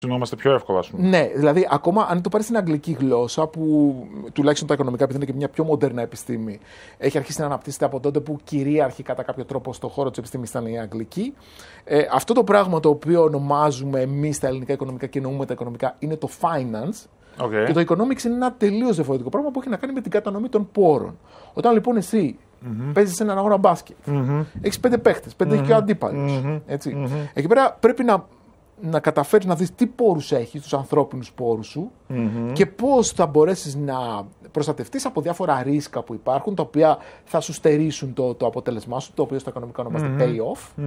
Συνόμαστε πιο εύκολα, ας πούμε. Ναι, δηλαδή ακόμα αν το πάρει στην αγγλική γλώσσα, που τουλάχιστον τα οικονομικά, επειδή είναι και μια πιο μοντέρνα επιστήμη, έχει αρχίσει να αναπτύσσεται από τότε που κυρίαρχη κατά κάποιο τρόπο στον χώρο της επιστήμης ήταν η αγγλική. Αυτό το πράγμα το οποίο ονομάζουμε εμείς τα ελληνικά οικονομικά και εννοούμε τα οικονομικά είναι το finance. Okay. Και το economics είναι ένα τελείως διαφορετικό πράγμα που έχει να κάνει με την κατανομή των πόρων. Όταν λοιπόν εσύ παίζεις σε έναν αγώνα μπάσκετ, έχεις 5 παίχτες, 5 έχει και ο αντίπαλος. Εκεί πέρα πρέπει να καταφέρεις να δεις τι πόρους έχεις, τους ανθρώπινους πόρους σου και πώς θα μπορέσεις να προστατευτείς από διάφορα ρίσκα που υπάρχουν, τα οποία θα σου στερήσουν το αποτέλεσμά σου, το οποίο στα οικονομικά ονομάζεται pay-off.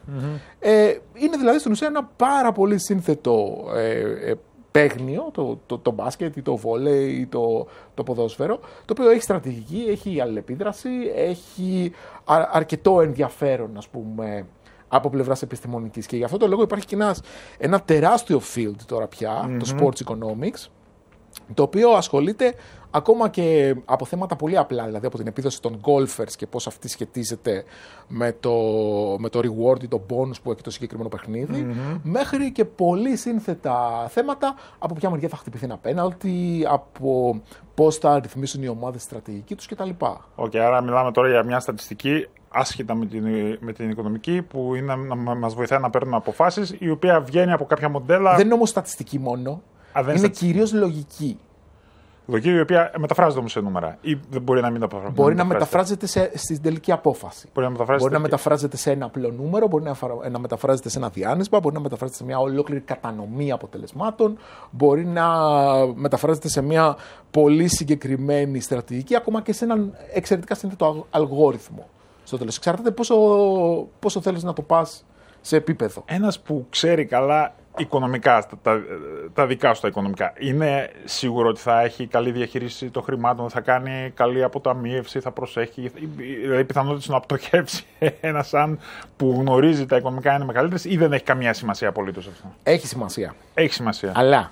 Είναι δηλαδή στην ουσία ένα πάρα πολύ σύνθετο παίγνιο, το μπάσκετ ή το βόλεϊ ή το ποδόσφαιρο, το οποίο έχει στρατηγική, έχει αλληλεπίδραση, έχει αρκετό ενδιαφέρον, ας πούμε, από πλευράς επιστημονικής. Και γι' αυτό το λόγο υπάρχει και ένα τεράστιο field τώρα πια, το sports economics, το οποίο ασχολείται ακόμα και από θέματα πολύ απλά, δηλαδή από την επίδοση των golfers και πώς αυτή σχετίζεται με το reward ή το bonus που έχει το συγκεκριμένο παιχνίδι, μέχρι και πολύ σύνθετα θέματα, από ποια μεριά θα χτυπηθεί ένα πέναλτι, από πώς θα ρυθμίσουν οι ομάδες στρατηγική τους κτλ. Okay, άρα μιλάμε τώρα για μια στατιστική άσχετα με την οικονομική, που είναι να μας βοηθάει να παίρνουμε αποφάσεις, η οποία βγαίνει από κάποια μοντέλα. Δεν είναι όμως στατιστική μόνο, είναι κυρίως λογική. Λογική η οποία μεταφράζεται όμως σε νούμερα, ή δεν μπορεί να μην μεταφράζεται. Μπορεί να μεταφράζεται στην τελική απόφαση. Μπορεί να μεταφράζεται σε ένα απλό νούμερο, μπορεί να μεταφράζεται σε ένα διάνυσμα, μπορεί να μεταφράζεται σε μια ολόκληρη κατανομή αποτελεσμάτων, μπορεί να μεταφράζεται σε μια πολύ συγκεκριμένη στρατηγική, ακόμα και σε έναν εξαιρετικά σύνθετο αλγόριθμο. Στο τέλος, εξαρτάται πόσο θέλεις να το πας σε επίπεδο. Ένας που ξέρει καλά οικονομικά, τα δικά σου τα οικονομικά, είναι σίγουρο ότι θα έχει καλή διαχείριση των χρημάτων, θα κάνει καλή αποταμίευση, θα προσέχει, δηλαδή οι πιθανότητες να πτωχεύσει ένας που γνωρίζει τα οικονομικά είναι μεγαλύτερες, ή δεν έχει καμία σημασία απολύτως αυτό? Έχει σημασία. Έχει σημασία. Αλλά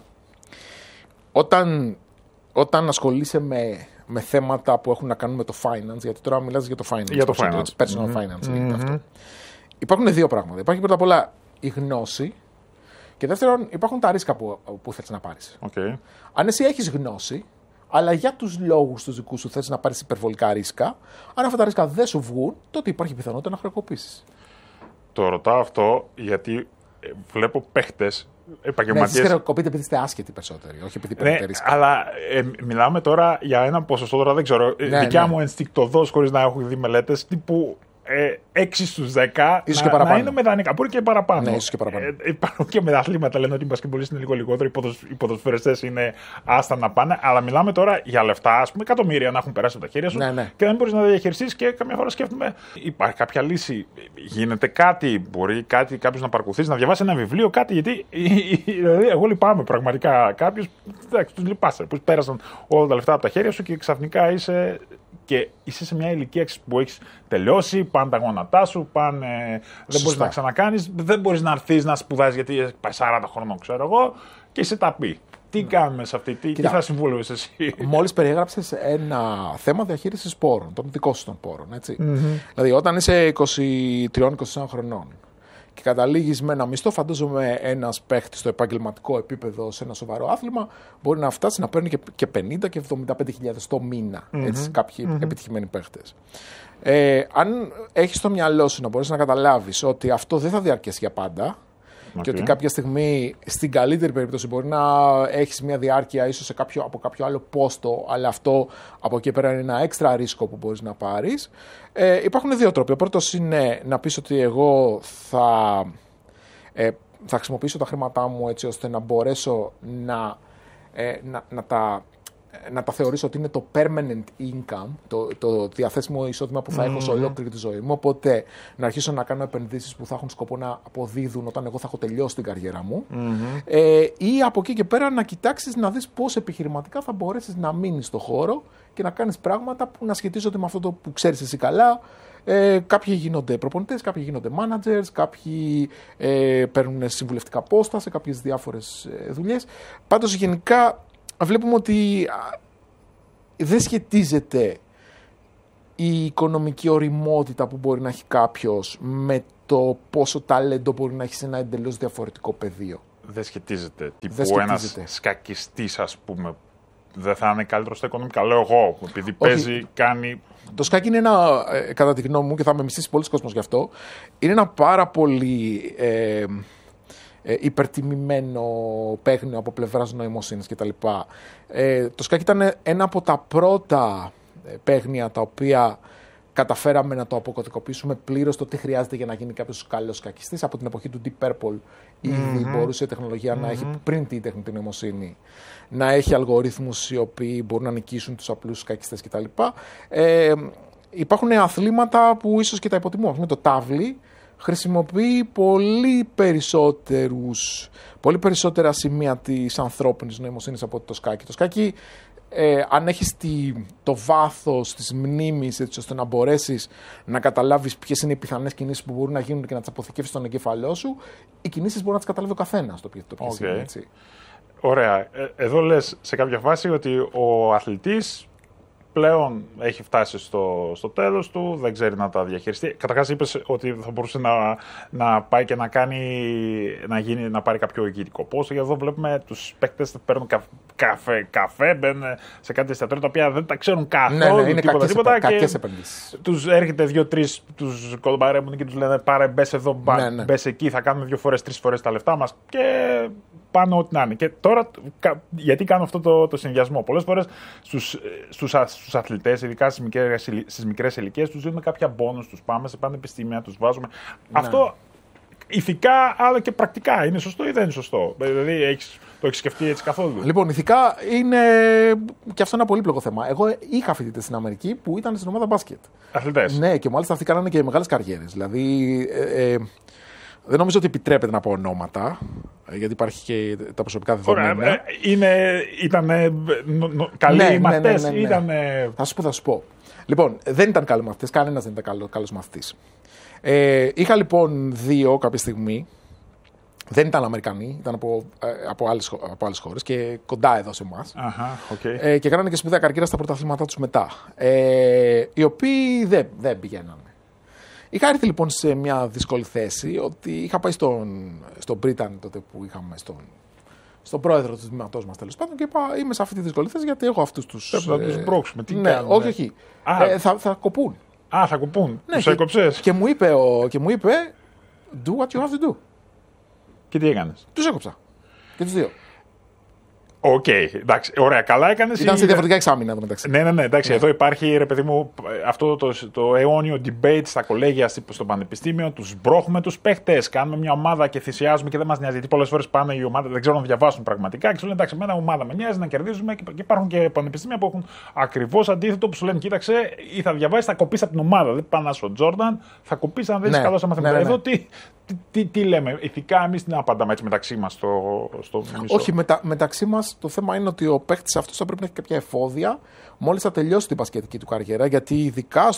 όταν ασχολείσαι με θέματα που έχουν να κάνουν με το finance, γιατί τώρα μιλάς για το finance, για το finance. Personal finance. Αυτό. Υπάρχουν δύο πράγματα. Υπάρχει πρώτα απ' όλα η γνώση και δεύτερον υπάρχουν τα ρίσκα που θες να πάρεις. Okay. Αν εσύ έχεις γνώση, αλλά για τους λόγους τους δικούς σου θες να πάρεις υπερβολικά ρίσκα, αν αυτά τα ρίσκα δεν σου βγουν, τότε υπάρχει πιθανότητα να χρεοκοπήσεις. Το ρωτάω αυτό γιατί βλέπω παίχτες, επαγγελματίες. Ναι, χρεοκοπείτε επειδή είστε άσχετοι περισσότεροι, όχι επειδή παίρνετε ρίσκα. Αλλά μιλάμε τώρα για ένα ποσοστό, τώρα δεν ξέρω. Δικιά μου ενστικτωδώς, χωρίς να έχω δει μελέτες, τύπου 6 στους 10 να είναι μεδανικά. Μπορεί και παραπάνω. Ναι, ίσως και παραπάνω. Υπάρχουν και μεταθλήματα, λένε ότι οι μπασκετμπολίστες είναι λίγο λιγότερο, οι ποδοσφαιριστές είναι άστα να πάνε. Αλλά μιλάμε τώρα για λεφτά, ας πούμε, εκατομμύρια να έχουν περάσει από τα χέρια σου και δεν μπορείς να τα διαχειριστείς. Και καμιά φορά σκέφτομαι, υπάρχει κάποια λύση, γίνεται κάτι, μπορεί κάποιος να παρακολουθήσει, να διαβάσει ένα βιβλίο, κάτι. Γιατί δηλαδή, εγώ λυπάμαι πραγματικά κάποιους, τους λυπάσαι, που πέρασαν όλα τα λεφτά από τα χέρια σου και ξαφνικά είσαι. Και είσαι σε μια ηλικία που έχεις τελειώσει, πάνε τα γόνατά σου, δεν μπορείς να ξανακάνεις, δεν μπορείς να έρθεις να σπουδάσεις γιατί πάει 40 χρονών, ξέρω εγώ, και είσαι ταπεί. Τι κάνουμε σε αυτή, τι θα συμβούλευες εσύ? Μόλις περιέγραψες ένα θέμα διαχείρισης πόρων, των δικών σου των πόρων, έτσι. Δηλαδή, όταν είσαι 23-24 χρονών και καταλήγεις με ένα μισθό, φαντάζομαι ένας παίχτης στο επαγγελματικό επίπεδο σε ένα σοβαρό άθλημα μπορεί να φτάσει να παίρνει και 50 και 75.000 το μήνα. Έτσι, κάποιοι επιτυχημένοι παίχτες. Αν έχεις στο μυαλό σου να μπορείς να καταλάβεις ότι αυτό δεν θα διαρκέσει για πάντα και ότι κάποια στιγμή, στην καλύτερη περίπτωση, μπορεί να έχεις μια διάρκεια ίσως από κάποιο άλλο πόστο, αλλά αυτό από εκεί πέρα είναι ένα έξτρα ρίσκο που μπορείς να πάρεις. Υπάρχουν δύο τρόποι. Ο πρώτος είναι να πεις ότι εγώ θα χρησιμοποιήσω τα χρήματά μου έτσι ώστε να μπορέσω να τα θεωρήσω ότι είναι το permanent income, το διαθέσιμο εισόδημα που θα έχω σε ολόκληρη τη ζωή μου. Οπότε να αρχίσω να κάνω επενδύσεις που θα έχουν σκοπό να αποδίδουν όταν εγώ θα έχω τελειώσει την καριέρα μου. Ή από εκεί και πέρα να κοιτάξεις να δεις πώς επιχειρηματικά θα μπορέσεις να μείνεις στο χώρο και να κάνεις πράγματα που να σχετίζονται με αυτό το που ξέρεις εσύ καλά. Κάποιοι γίνονται προπονητές, κάποιοι γίνονται managers, κάποιοι παίρνουν συμβουλευτικά πόστα σε κάποιες διάφορες δουλειές. Πάντως γενικά βλέπουμε ότι δεν σχετίζεται η οικονομική ωριμότητα που μπορεί να έχει κάποιος με το πόσο ταλέντο μπορεί να έχει σε ένα εντελώς διαφορετικό πεδίο. δεν σχετίζεται. Τύπου ένας σκακιστής, ας πούμε, δεν θα είναι καλύτερο στα οικονομικά. Λέω εγώ, επειδή παίζει, κάνει. Το σκάκι είναι ένα, κατά τη γνώμη μου, και θα με μισήσει πολλοί κόσμος γι' αυτό, είναι ένα πάρα πολύ υπερτιμημένο παίγνιο από πλευράς νοημοσύνης κτλ. Το σκάκι ήταν ένα από τα πρώτα παίγνια τα οποία καταφέραμε να το αποκωδικοποιήσουμε πλήρως το τι χρειάζεται για να γίνει κάποιος καλός σκακιστής. Από την εποχή του Deep Purple ήδη μπορούσε η τεχνολογία να έχει, πριν την τεχνητή νοημοσύνη, να έχει αλγορίθμους οι οποίοι μπορούν να νικήσουν τους απλούς σκακιστές κτλ. Υπάρχουν αθλήματα που ίσως και τα υποτιμούν. Το τάβλι χρησιμοποιεί πολύ περισσότερα σημεία της ανθρώπινης νοημοσύνης από το σκάκι. Το σκάκι, αν έχεις το βάθος της μνήμης, έτσι ώστε να μπορέσεις να καταλάβεις ποιες είναι οι πιθανές κινήσεις που μπορούν να γίνουν και να τις αποθηκεύσεις στον εγκέφαλό σου, οι κινήσεις μπορεί να τις καταλάβει ο καθένας το ποιες είναι, έτσι. Ωραία. Εδώ λες σε κάποια φάση ότι ο αθλητής πλέον έχει φτάσει στο τέλος του, δεν ξέρει να τα διαχειριστεί. Καταρχάς είπες ότι θα μπορούσε να πάει και να πάρει κάποιο ηγετικό πόστο. Γιατί εδώ βλέπουμε τους παίκτες που παίρνουν καφέ, μπαίνουν σε κάτι εστιατόρια τα οποία δεν τα ξέρουν καθόλου. Είναι κακές επενδύσεις. Τους έρχεται 2-3, τους κολμπαρέμουν και τους λένε πάρε μπες εδώ, μπες εκεί, θα κάνουμε 2 φορές, 3 φορές τα λεφτά μας και πάνω ό,τι να είναι. Και τώρα, γιατί κάνω αυτό το συνδυασμό? Πολλές φορές στους αθλητές, ειδικά στις μικρές ηλικίες, τους δίνουμε κάποια μπόνους, τους πάμε σε πανεπιστήμια, τους βάζουμε. Ναι. Αυτό ηθικά αλλά και πρακτικά είναι σωστό ή δεν είναι σωστό? Δηλαδή το έχεις σκεφτεί έτσι καθόλου? Λοιπόν, ηθικά είναι και αυτό ένα πολύπλοκο θέμα. Εγώ είχα φοιτητές στην Αμερική που ήταν στην ομάδα μπάσκετ. Αθλητές. Ναι, και μάλιστα αυτοί κάνανε και μεγάλες καριέρες. Δηλαδή, δεν νομίζω ότι επιτρέπεται να πω ονόματα, γιατί υπάρχει και τα προσωπικά δεδομένα. Ήταν καλοί μαθητές. Θα σου πω. Λοιπόν, δεν ήταν καλοί μαθητές, κανένας δεν ήταν καλός μαθητής. Είχα λοιπόν 2 κάποια στιγμή, δεν ήταν Αμερικανοί, ήταν από άλλες χώρες και κοντά εδώ σε εμάς. Okay. Και κάνανε και σπουδαία καριέρα στα πρωταθλήματά τους μετά, οι οποίοι δεν πηγαίνανε. Είχα έρθει λοιπόν σε μια δύσκολη θέση, ότι είχα πάει στον Μπρίτανη τότε που είχαμε στον πρόεδρο του τμήματός μας, τέλος πάντων, και είπα: είμαι σε αυτή τη δύσκολη θέση γιατί έχω αυτούς τους. Πρέπει να τους μπρώξουμε. Τι ναι, κάνουμε? όχι. Θα κοπούν. Θα κοπούν. Ναι, τους έκοψες. Και μου είπε, do what you have to do. Και τι έκανες? Τους έκοψα. Και τους 2. Οκ, εντάξει, ωραία, καλά έκανες. Ήταν σε διαφορετικά εξάμηνα μεταξύ. Ναι, εντάξει. Εδώ υπάρχει, ρε παιδί μου, αυτό το αιώνιο debate στα κολέγια, στο πανεπιστήμιο. Τους μπρώχουμε τους παίχτες. Κάνουμε μια ομάδα και θυσιάζουμε και δεν μας νοιάζει. Γιατί πολλές φορές πάνε οι ομάδες, δεν ξέρουν να διαβάσουν πραγματικά. Και σου λένε: εντάξει, εμένα ομάδα με νοιάζει να κερδίζουμε. Και υπάρχουν και πανεπιστήμια που έχουν ακριβώς αντίθετο, που σου λένε: κοίταξε, ή θα διαβάσεις, θα κοπείς από την ομάδα. Δεν πάνε στο Τζόρνταν, θα κοπείς αν δεν είσαι καλός στα μαθηματικά. Εδώ τι λέμε, ηθικά εμείς τι να απαντάμε έτσι μεταξύ μας στο μισό? Όχι, μεταξύ μας το θέμα είναι ότι ο παίκτης αυτός θα πρέπει να έχει κάποια εφόδια μόλις θα τελειώσει την μπασκετική του καριέρα, γιατί ειδικά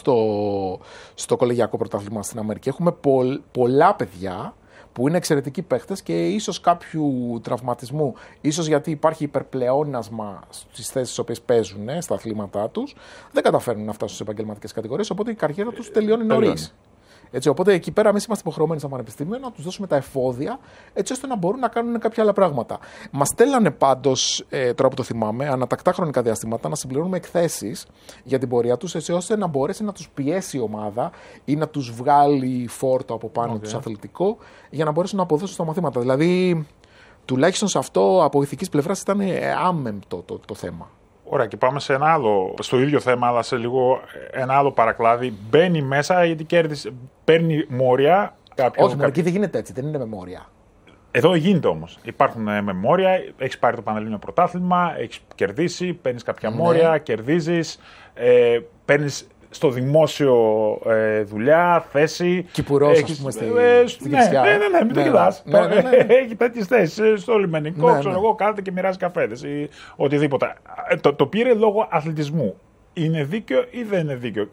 στο κολεγιακό πρωτάθλημα στην Αμερική έχουμε πολλά παιδιά που είναι εξαιρετικοί παίκτες και ίσως κάποιου τραυματισμού, ίσως γιατί υπάρχει υπερπλεόνασμα στις θέσεις στις οποίες παίζουν, στα αθλήματά τους, δεν καταφέρνουν να φτάσουν σε επαγγελματικές κατηγορίες, οπότε η καριέρα τους τελειώνει νωρίς. Έτσι, οπότε εκεί πέρα εμείς είμαστε υποχρεωμένοι στο πανεπιστήμιο να τους δώσουμε τα εφόδια, έτσι ώστε να μπορούν να κάνουν κάποια άλλα πράγματα. Μας στέλνανε πάντως, τώρα που το θυμάμαι, ανατακτά χρονικά διαστήματα να συμπληρώνουμε εκθέσεις για την πορεία τους, έτσι ώστε να μπορέσει να τους πιέσει η ομάδα ή να τους βγάλει φόρτο από πάνω τους αθλητικό, για να μπορέσουν να αποδώσουν στα μαθήματα. Δηλαδή, τουλάχιστον σε αυτό από ηθικής πλευράς ήταν άμεμπτο το θέμα. Ωραία, και πάμε σε ένα άλλο, στο ίδιο θέμα, αλλά σε λίγο ένα άλλο παρακλάδι. Μπαίνει μέσα γιατί παίρνει μόρια. Όχι, εκεί δεν γίνεται έτσι, δεν είναι με μόρια. Εδώ γίνεται όμως. Υπάρχουν με μόρια, έχεις πάρει το Πανελλήνιο Πρωτάθλημα, έχεις κερδίσει, παίρνεις κάποια μόρια, κερδίζεις, παίρνεις στο δημόσιο δουλειά, θέση. Κυπουρός, ας πούμε, στην Κηφισιά. Ναι, μην το κοιτάς. Έχει τέτοιες θέσεις στο λιμενικό, ξέρω εγώ, κάθεται και μοιράζει καφέδες ή οτιδήποτε. Το πήρε λόγω αθλητισμού. Είναι δίκαιο ή δεν είναι δίκαιο?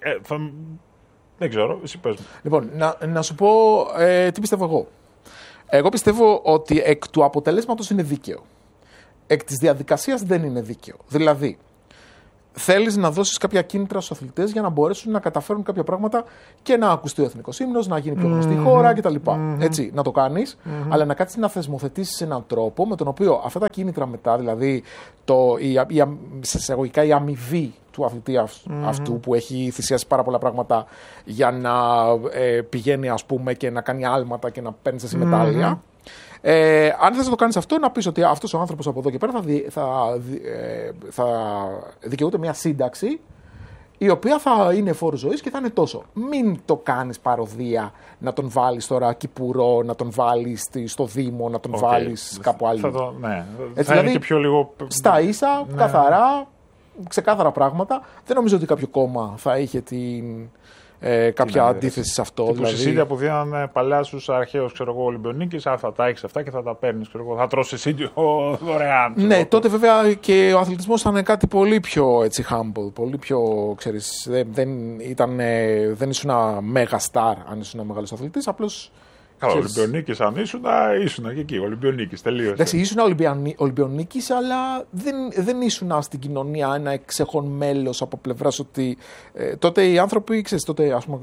Δεν ξέρω, εσύ πες μου. Λοιπόν, να σου πω τι πιστεύω εγώ. Εγώ πιστεύω ότι εκ του αποτελέσματος είναι δίκαιο. Εκ της διαδικασίας δεν είναι δίκαιο. Δηλαδή, θέλεις να δώσεις κάποια κίνητρα στους αθλητές για να μπορέσουν να καταφέρουν κάποια πράγματα και να ακουστεί ο εθνικός ύμνος, να γίνει πιο γνωστή η χώρα κτλ. Έτσι, να το κάνεις, αλλά να κάτσεις να θεσμοθετήσεις έναν τρόπο με τον οποίο αυτά τα κίνητρα μετά, δηλαδή σε εισαγωγικά η αμοιβή του αθλητή αυτού που έχει θυσιάσει πάρα πολλά πράγματα για να πηγαίνει, ας πούμε, και να κάνει άλματα και να παίρνει εσύ μετάλλια. Αν θες να το κάνεις αυτό, να πεις ότι αυτός ο άνθρωπος από εδώ και πέρα θα δικαιούται μια σύνταξη η οποία θα είναι φόρου ζωής και θα είναι τόσο. Μην το κάνεις παροδία να τον βάλεις τώρα κυπουρό, να τον βάλεις στο Δήμο, να τον βάλεις κάπου άλλο. Ναι. Έτσι, θα δηλαδή, είναι και πιο λίγο... Στα ίσα, καθαρά, ξεκάθαρα πράγματα. Δεν νομίζω ότι κάποιο κόμμα θα είχε κάποια αντίθεση σε αυτό. Δηλαδή... Συσίδια που δίνανε παλιά στους αρχαίους Ολυμπιονίκης, θα τα έχεις αυτά και θα τα παίρνεις. Θα τρως συσίδιο δωρεάν. Ναι, τότε βέβαια και ο αθλητισμός ήταν κάτι πολύ πιο έτσι, humble, πολύ πιο, ξέρεις, δεν ήσουν μέγα στάρ αν ήσουν μεγάλος αθλητής, απλώς... Καλά, Ολυμπιονίκης αν ήσουν και εκεί, Ολυμπιονίκης, τελείωσε. Εντάξει, ήσουν Ολυμπιονίκης, αλλά δεν ήσουν στην κοινωνία ένα εξεχόν μέλος από πλευράς ότι τότε οι άνθρωποι, ξέρεις, τότε ας πούμε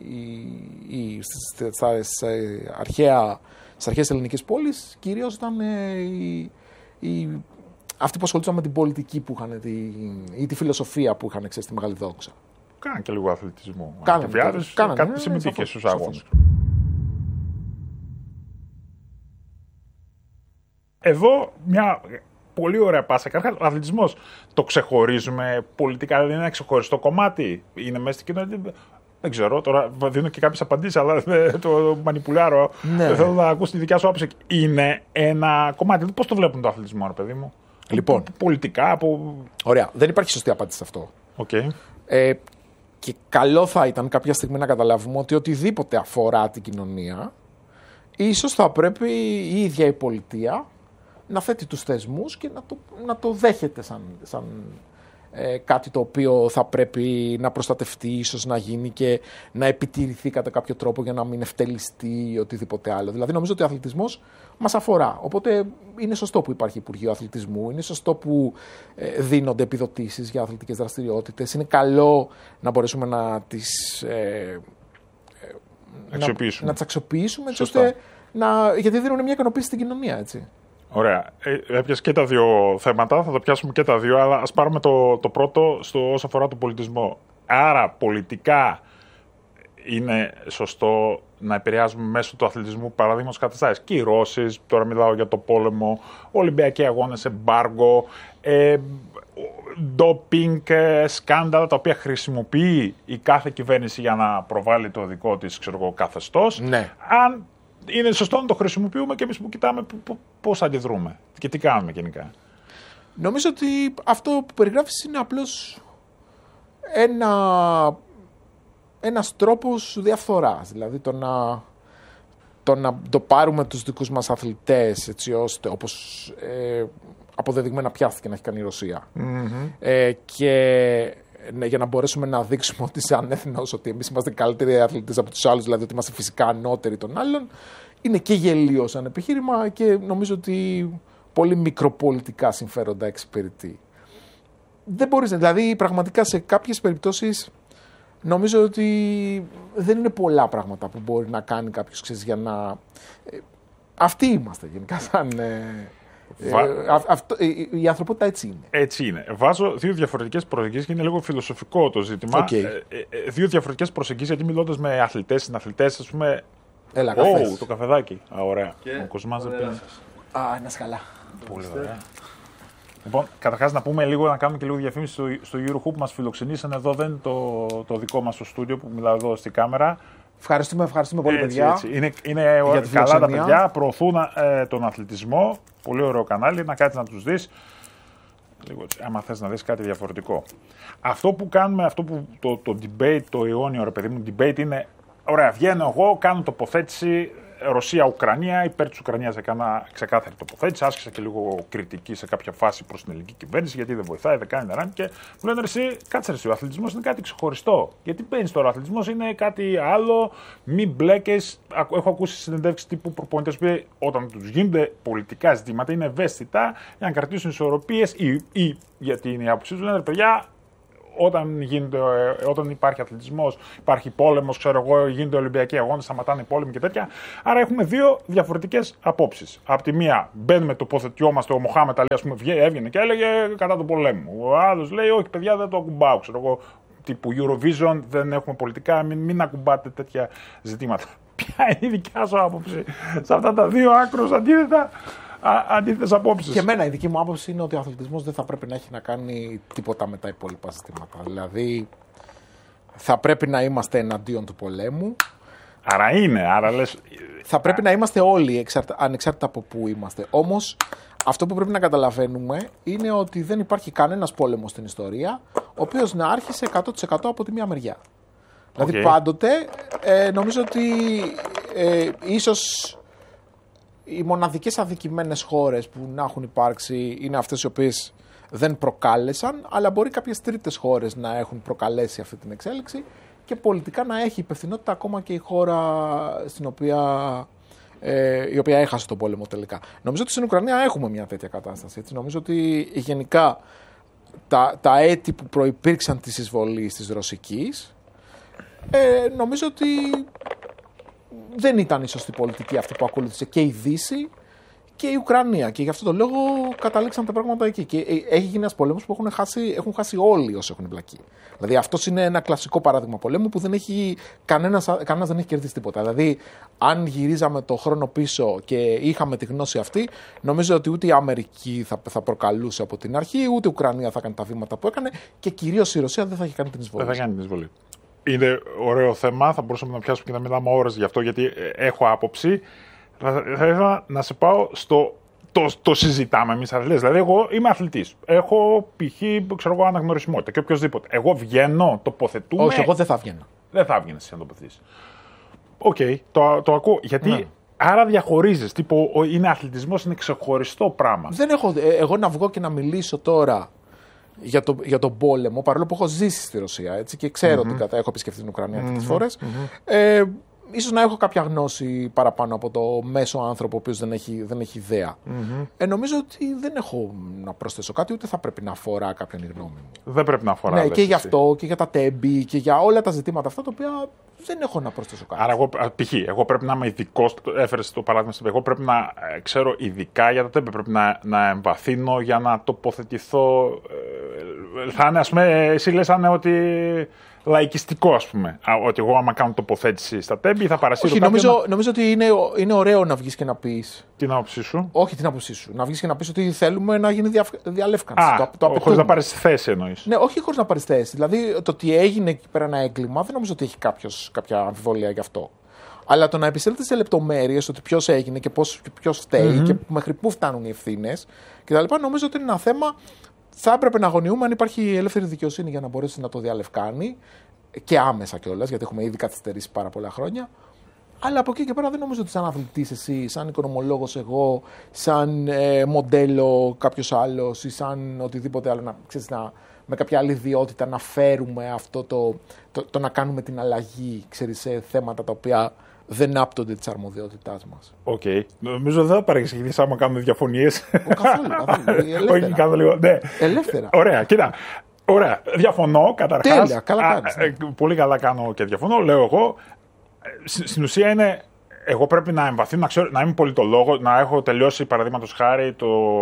στις αρχαίες ελληνικές πόλεις κυρίως ήταν αυτοί που ασχολούνταν με την πολιτική που είχαν ή τη φιλοσοφία που είχαν, ξέρεις, στη Μεγάλη Δόξα. Κάναν και λίγο αθλητισμό. Κάναν, κάτι συμμετείχε στους αγώνες. Εδώ μια πολύ ωραία πάσα. Καταρχάς, ο αθλητισμός το ξεχωρίζουμε πολιτικά, δηλαδή είναι ένα ξεχωριστό κομμάτι. Είναι μέσα στην κοινωνία. Δεν ξέρω, τώρα δίνω και κάποιες απαντήσεις, αλλά το μανιπουλάρω. Ναι. Θέλω να ακούσω τη δικιά σου άποψη. Είναι ένα κομμάτι. Πώς το βλέπουν το αθλητισμό, ρε παιδί μου? Λοιπόν. Πολιτικά, Ωραία. Δεν υπάρχει σωστή απάντηση σε αυτό. Okay. Και καλό θα ήταν κάποια στιγμή να καταλάβουμε ότι οτιδήποτε αφορά την κοινωνία, ίσως θα πρέπει η ίδια η πολιτεία να θέτει τους θεσμούς και να το δέχεται σαν κάτι το οποίο θα πρέπει να προστατευτεί, ίσως να γίνει και να επιτηρηθεί κατά κάποιο τρόπο για να μην ευτελιστεί ή οτιδήποτε άλλο. Δηλαδή νομίζω ότι ο αθλητισμός μας αφορά. Οπότε είναι σωστό που υπάρχει Υπουργείο Αθλητισμού, είναι σωστό που δίνονται επιδοτήσεις για αθλητικές δραστηριότητες. Είναι καλό να μπορέσουμε να τις αξιοποιήσουμε έτσι ώστε γιατί δίνουν μια ικανοποίηση στην κοινωνία, έτσι. Ωραία. Έπιασε και τα δύο θέματα, θα το πιάσουμε και τα δύο, αλλά ας πάρουμε το πρώτο όσο αφορά τον πολιτισμό. Άρα, πολιτικά είναι σωστό να επηρεάζουμε μέσω του αθλητισμού, παραδείγματος καταστάσεις, κυρώσεις, τώρα μιλάω για το πόλεμο, Ολυμπιακοί αγώνες, εμπάργκο, ντόπινγκ, σκάνδαλα τα οποία χρησιμοποιεί η κάθε κυβέρνηση για να προβάλλει το δικό της καθεστώς. Ναι. Αν είναι σωστό να το χρησιμοποιούμε και εμείς που κοιτάμε πώς αντιδρούμε και τι κάνουμε γενικά. Νομίζω ότι αυτό που περιγράφεις είναι απλώς ένας τρόπος διαφθοράς. Δηλαδή το πάρουμε τους δικούς μας αθλητές έτσι ώστε όπως αποδεδειγμένα πιάστηκε να έχει κάνει η Ρωσία. Και για να μπορέσουμε να δείξουμε ότι σαν έθνος ότι εμείς είμαστε καλύτεροι αθλητές από τους άλλους, δηλαδή ότι είμαστε φυσικά ανώτεροι των άλλων, είναι και γελίο σαν επιχείρημα και νομίζω ότι πολύ μικροπολιτικά συμφέροντα εξυπηρετεί. Δεν μπορείς, δηλαδή πραγματικά σε κάποιες περιπτώσεις νομίζω ότι δεν είναι πολλά πράγματα που μπορεί να κάνει κάποιος, ξέρεις, για να... Αυτοί είμαστε γενικά σαν... Η ανθρωπότητα έτσι είναι. Έτσι είναι. Βάζω δύο διαφορετικές προσεγγίσεις και είναι λίγο φιλοσοφικό το ζήτημα. Δύο διαφορετικές προσεγγίσεις, γιατί μιλώντας με αθλητές, συναθλητές, ας πούμε. Έλα, το καφεδάκι. Ωραία. Ο Κοσμάς δεν πίνει. Να σκαλά. Πολύ ωραία. Λοιπόν, καταρχάς να πούμε λίγο, να κάνουμε και λίγο διαφήμιση στο Eurohoop που μας φιλοξενήσαν εδώ. Δεν είναι το δικό μας το στούντιο που μιλάω εδώ στη κάμερα. Ευχαριστούμε πολύ, παιδιά. Έτσι. Είναι καλά τα παιδιά, προωθούν τον αθλητισμό. Πολύ ωραίο κανάλι, να κάτσεις να τους δεις. Λίγο, άμα θες να δεις κάτι διαφορετικό. Αυτό που κάνουμε, το debate, το αιώνιο, ρε παιδί μου, debate είναι, ωραία, βγαίνω εγώ, κάνω τοποθέτηση Ρωσία-Ουκρανία, υπέρ της Ουκρανίας έκανα ξεκάθαρη τοποθέτηση, άσκησα και λίγο κριτική σε κάποια φάση προς την ελληνική κυβέρνηση, γιατί δεν βοηθάει, δεν κάνει, δεν κάνει. Και μου λένε εσύ, κάτσε εσύ, ο αθλητισμός είναι κάτι ξεχωριστό. Γιατί παίρνεις τώρα, ο αθλητισμός είναι κάτι άλλο, μην μπλέκες. Έχω ακούσει συνεντεύξεις τύπου προπονητές που όταν τους γίνονται πολιτικά ζητήματα είναι ευαίσθητα για να κρατήσουν ισορροπίες ή γιατί είναι η άποψή τους, λένε παιδιά, όταν υπάρχει αθλητισμός, υπάρχει πόλεμος, γίνονται Ολυμπιακοί αγώνες, σταματάνε οι πόλεμοι και τέτοια. Άρα έχουμε δύο διαφορετικές απόψεις. Απ' τη μία μπαίνουμε, τοποθετιόμαστε, ο Μοχάμετ Αλή, ας πούμε, έβγαινε και έλεγε κατά του πολέμου. Ο άλλος λέει, όχι παιδιά, δεν το ακουμπάω, ξέρω εγώ. Τύπου Eurovision, δεν έχουμε πολιτικά, μην ακουμπάτε τέτοια ζητήματα. Ποια είναι η δικιά σου άποψη σε αυτά τα δύο άκρως αντίθετες απόψεις? Και εμένα η δική μου άποψη είναι ότι ο αθλητισμός δεν θα πρέπει να έχει να κάνει τίποτα με τα υπόλοιπα ζητήματα. Δηλαδή, θα πρέπει να είμαστε εναντίον του πολέμου. Άρα λες... Θα πρέπει να είμαστε όλοι, ανεξάρτητα από πού είμαστε. Όμως, αυτό που πρέπει να καταλαβαίνουμε είναι ότι δεν υπάρχει κανένας πόλεμος στην ιστορία, ο οποίος να άρχισε 100% από τη μία μεριά. Δηλαδή, πάντοτε, νομίζω ότι ίσως οι μοναδικές αδικημένες χώρες που να έχουν υπάρξει είναι αυτές οι οποίες δεν προκάλεσαν, αλλά μπορεί κάποιες τρίτες χώρες να έχουν προκαλέσει αυτή την εξέλιξη και πολιτικά να έχει υπευθυνότητα ακόμα και η χώρα η οποία έχασε τον πόλεμο τελικά. Νομίζω ότι στην Ουκρανία έχουμε μια τέτοια κατάσταση. Έτσι. Νομίζω ότι γενικά τα έτη που προϋπήρξαν της εισβολής της ρωσικής, νομίζω ότι δεν ήταν η σωστή πολιτική αυτή που ακολούθησε και η Δύση και η Ουκρανία. Και γι' αυτό το λόγο καταλήξαν τα πράγματα εκεί. Και έχει γίνει ένας πόλεμος που έχουν χάσει όλοι όσοι έχουν εμπλακεί. Δηλαδή, αυτό είναι ένα κλασικό παράδειγμα πολέμου που δεν έχει, κανένας δεν έχει κερδίσει τίποτα. Δηλαδή, αν γυρίζαμε το χρόνο πίσω και είχαμε τη γνώση αυτή, νομίζω ότι ούτε η Αμερική θα προκαλούσε από την αρχή, ούτε η Ουκρανία θα κάνει τα βήματα που έκανε και κυρίως η Ρωσία δεν θα έχει κάνει την εισβολή. Δεν θα κάνει την εισβολή. Είναι ωραίο θέμα, θα μπορούσαμε να πιάσουμε και να μιλάμε ώρες γι' αυτό, γιατί έχω άποψη. Θα ήθελα να σε πάω στο. Το συζητάμε εμείς αθλητές. Δηλαδή, εγώ είμαι αθλητής. Έχω π.χ. αναγνωρισιμότητα και οποιοδήποτε. Εγώ βγαίνω, τοποθετούμε. Όχι, εγώ δεν θα βγαίνω. Δεν θα βγαίνεις εσύ να τοποθετήσεις. Οκ, το ακούω. Γιατί. Ναι. Άρα διαχωρίζεις. Τύπου είναι αθλητισμός, είναι ξεχωριστό πράγμα. Δεν έχω. Εγώ να βγω και να μιλήσω τώρα για τον πόλεμο, παρόλο που έχω ζήσει στη Ρωσία έτσι, και ξέρω έχω επισκεφτεί την Ουκρανία αρκετές φορές. Ίσως να έχω κάποια γνώση παραπάνω από το μέσο άνθρωπο ο οποίος δεν έχει ιδέα. Νομίζω ότι δεν έχω να προσθέσω κάτι, ούτε θα πρέπει να αφορά κάποιον η γνώμη μου. Δεν πρέπει να αφορά. Ναι, και γι' αυτό και για τα τέμπη και για όλα τα ζητήματα αυτά τα οποία δεν έχω να προσθέσω κάτι. Άρα, εγώ πρέπει να είμαι ειδικός. Έφερες το παράδειγμα, εγώ πρέπει να ξέρω ειδικά για τα τέμπη. Πρέπει να εμβαθύνω για να τοποθετηθώ. Θα είναι, ας πούμε, εσύ λες ότι. Λαϊκιστικό, ας πούμε. Ότι εγώ, άμα κάνω τοποθέτηση στα τέμπη, θα παρασύρω. Όχι, νομίζω ότι είναι ωραίο να βγεις και να πεις. Την άποψή σου. Όχι την άποψή σου. Να βγεις και να πεις ότι θέλουμε να γίνει διαλεύκανση. Χωρίς να πάρεις θέση, εννοείς. Ναι, όχι χωρίς να πάρεις θέση. Δηλαδή, το ότι έγινε εκεί πέρα ένα έγκλημα, δεν νομίζω ότι έχει κάποια αμφιβολία γι' αυτό. Αλλά το να επισέλθει σε λεπτομέρειες, ότι ποιος έγινε και ποιος φταίει και μέχρι πού φτάνουν οι ευθύνες κτλ. Νομίζω ότι είναι ένα θέμα. Θα έπρεπε να αγωνιούμε αν υπάρχει ελεύθερη δικαιοσύνη για να μπορέσει να το διαλευκάνει και άμεσα κιόλας, γιατί έχουμε ήδη καθυστερήσει πάρα πολλά χρόνια. Αλλά από εκεί και πέρα δεν νομίζω ότι σαν αθλητής εσύ, σαν οικονομολόγος εγώ, σαν μοντέλο κάποιος άλλος ή σαν οτιδήποτε άλλο, με κάποια άλλη ιδιότητα να φέρουμε αυτό το να κάνουμε την αλλαγή, σε θέματα τα οποία δεν άπτονται της αρμοδιότητάς μας. Οκ. Νομίζω δεν θα παρεξηγηθείς άμα κάνουμε διαφωνίες. Καθόλου. Όχι, κάνω λίγο. Ναι. Ελεύθερα. Ωραία, κοίτα. Ωραία. Διαφωνώ καταρχάς. Τέλεια, καλά κάνεις. Πολύ καλά κάνω και διαφωνώ. Λέω εγώ. Στην ουσία είναι. Εγώ πρέπει να εμβαθύνω, να είμαι πολιτολόγος, να έχω τελειώσει παραδείγματος χάρη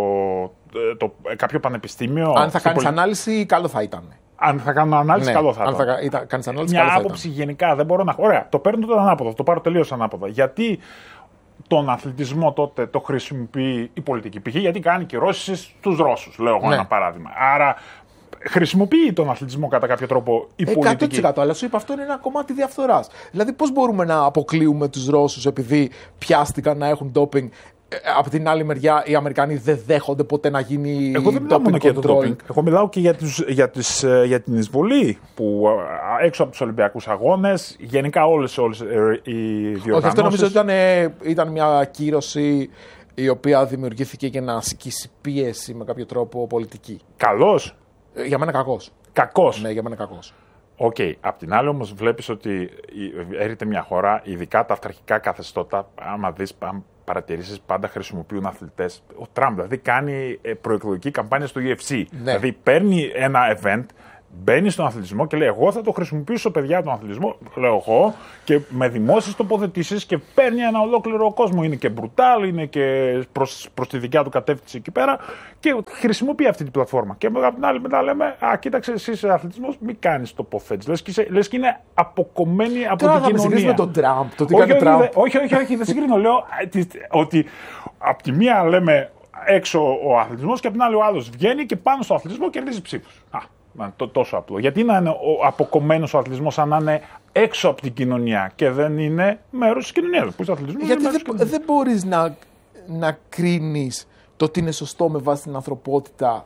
κάποιο πανεπιστήμιο. Αν θα κάνεις ανάλυση, καλό θα ήταν. Αν θα κάνω ανάλυση, καλό θα ήταν. Κάνεις ανάλυση, μια άποψη γενικά δεν μπορώ να έχω. Ωραία, το παίρνω τότε ανάποδα, το πάρω τελείως ανάποδα. Γιατί τον αθλητισμό τότε το χρησιμοποιεί η πολιτική π.χ. γιατί κάνει κυρώσεις στους Ρώσους, λέω εγώ ένα παράδειγμα. Άρα χρησιμοποιεί τον αθλητισμό κατά κάποιο τρόπο η πολιτική. 100%. Αλλά σου είπα, αυτό είναι ένα κομμάτι διαφθοράς. Δηλαδή, πώς μπορούμε να αποκλείουμε τους Ρώσους επειδή πιάστηκαν να έχουν ντόπινγκ. Από την άλλη μεριά, οι Αμερικανοί δεν δέχονται ποτέ να γίνει. Εγώ δεν μιλάω μόνο για το ντόπινγκ. Εγώ μιλάω και για την εισβολή που έξω από τους Ολυμπιακούς Αγώνες, γενικά όλες οι διοργανώσεις. Όχι, αυτό νομίζω ότι ήταν μια κύρωση η οποία δημιουργήθηκε για να ασκήσει πίεση με κάποιο τρόπο πολιτική. Καλός. Για μένα κακός. Κακός. Ναι, για μένα κακός. Οκ. Απ' την άλλη όμως βλέπεις ότι έρχεται μια χώρα, ειδικά τα αυταρχικά καθεστώτα, άμα δεις, παρατηρήσεις, πάντα χρησιμοποιούν αθλητές. Ο Τραμπ δηλαδή κάνει προεκλογική καμπάνια στο UFC. Ναι. Δηλαδή παίρνει ένα event, μπαίνει στον αθλητισμό και λέει: εγώ θα το χρησιμοποιήσω, παιδιά, τον αθλητισμό, λέω εγώ, και με δημόσιες τοποθετήσεις και παίρνει ένα ολόκληρο κόσμο. Είναι και μπρουτάλ, είναι και προς τη δικιά του κατεύθυνση εκεί πέρα και χρησιμοποιεί αυτή την πλατφόρμα. Και από την άλλη μετά λέμε: α, κοίταξε, εσύ είσαι αθλητισμός, μην κάνεις τοποθέτηση. Λες και είναι αποκομμένη από την κοινωνία. Θα με τον Τραμπ, το τι κάνει ο Τραμπ. Όχι, δεν συγκρίνω. Λέω ότι από τη μία λέμε έξω ο αθλητισμός και από την άλλη ο άλλος βγαίνει και πάνω στο αθλητισμό κερδίζει ψήφους. Τόσο απλό. Γιατί να είναι αποκομμένος ο αθλητισμός αν να είναι έξω από την κοινωνία και δεν είναι μέρος της κοινωνίας? Γιατί δεν μπορείς να κρίνεις το τι είναι σωστό με βάση την ανθρωπότητα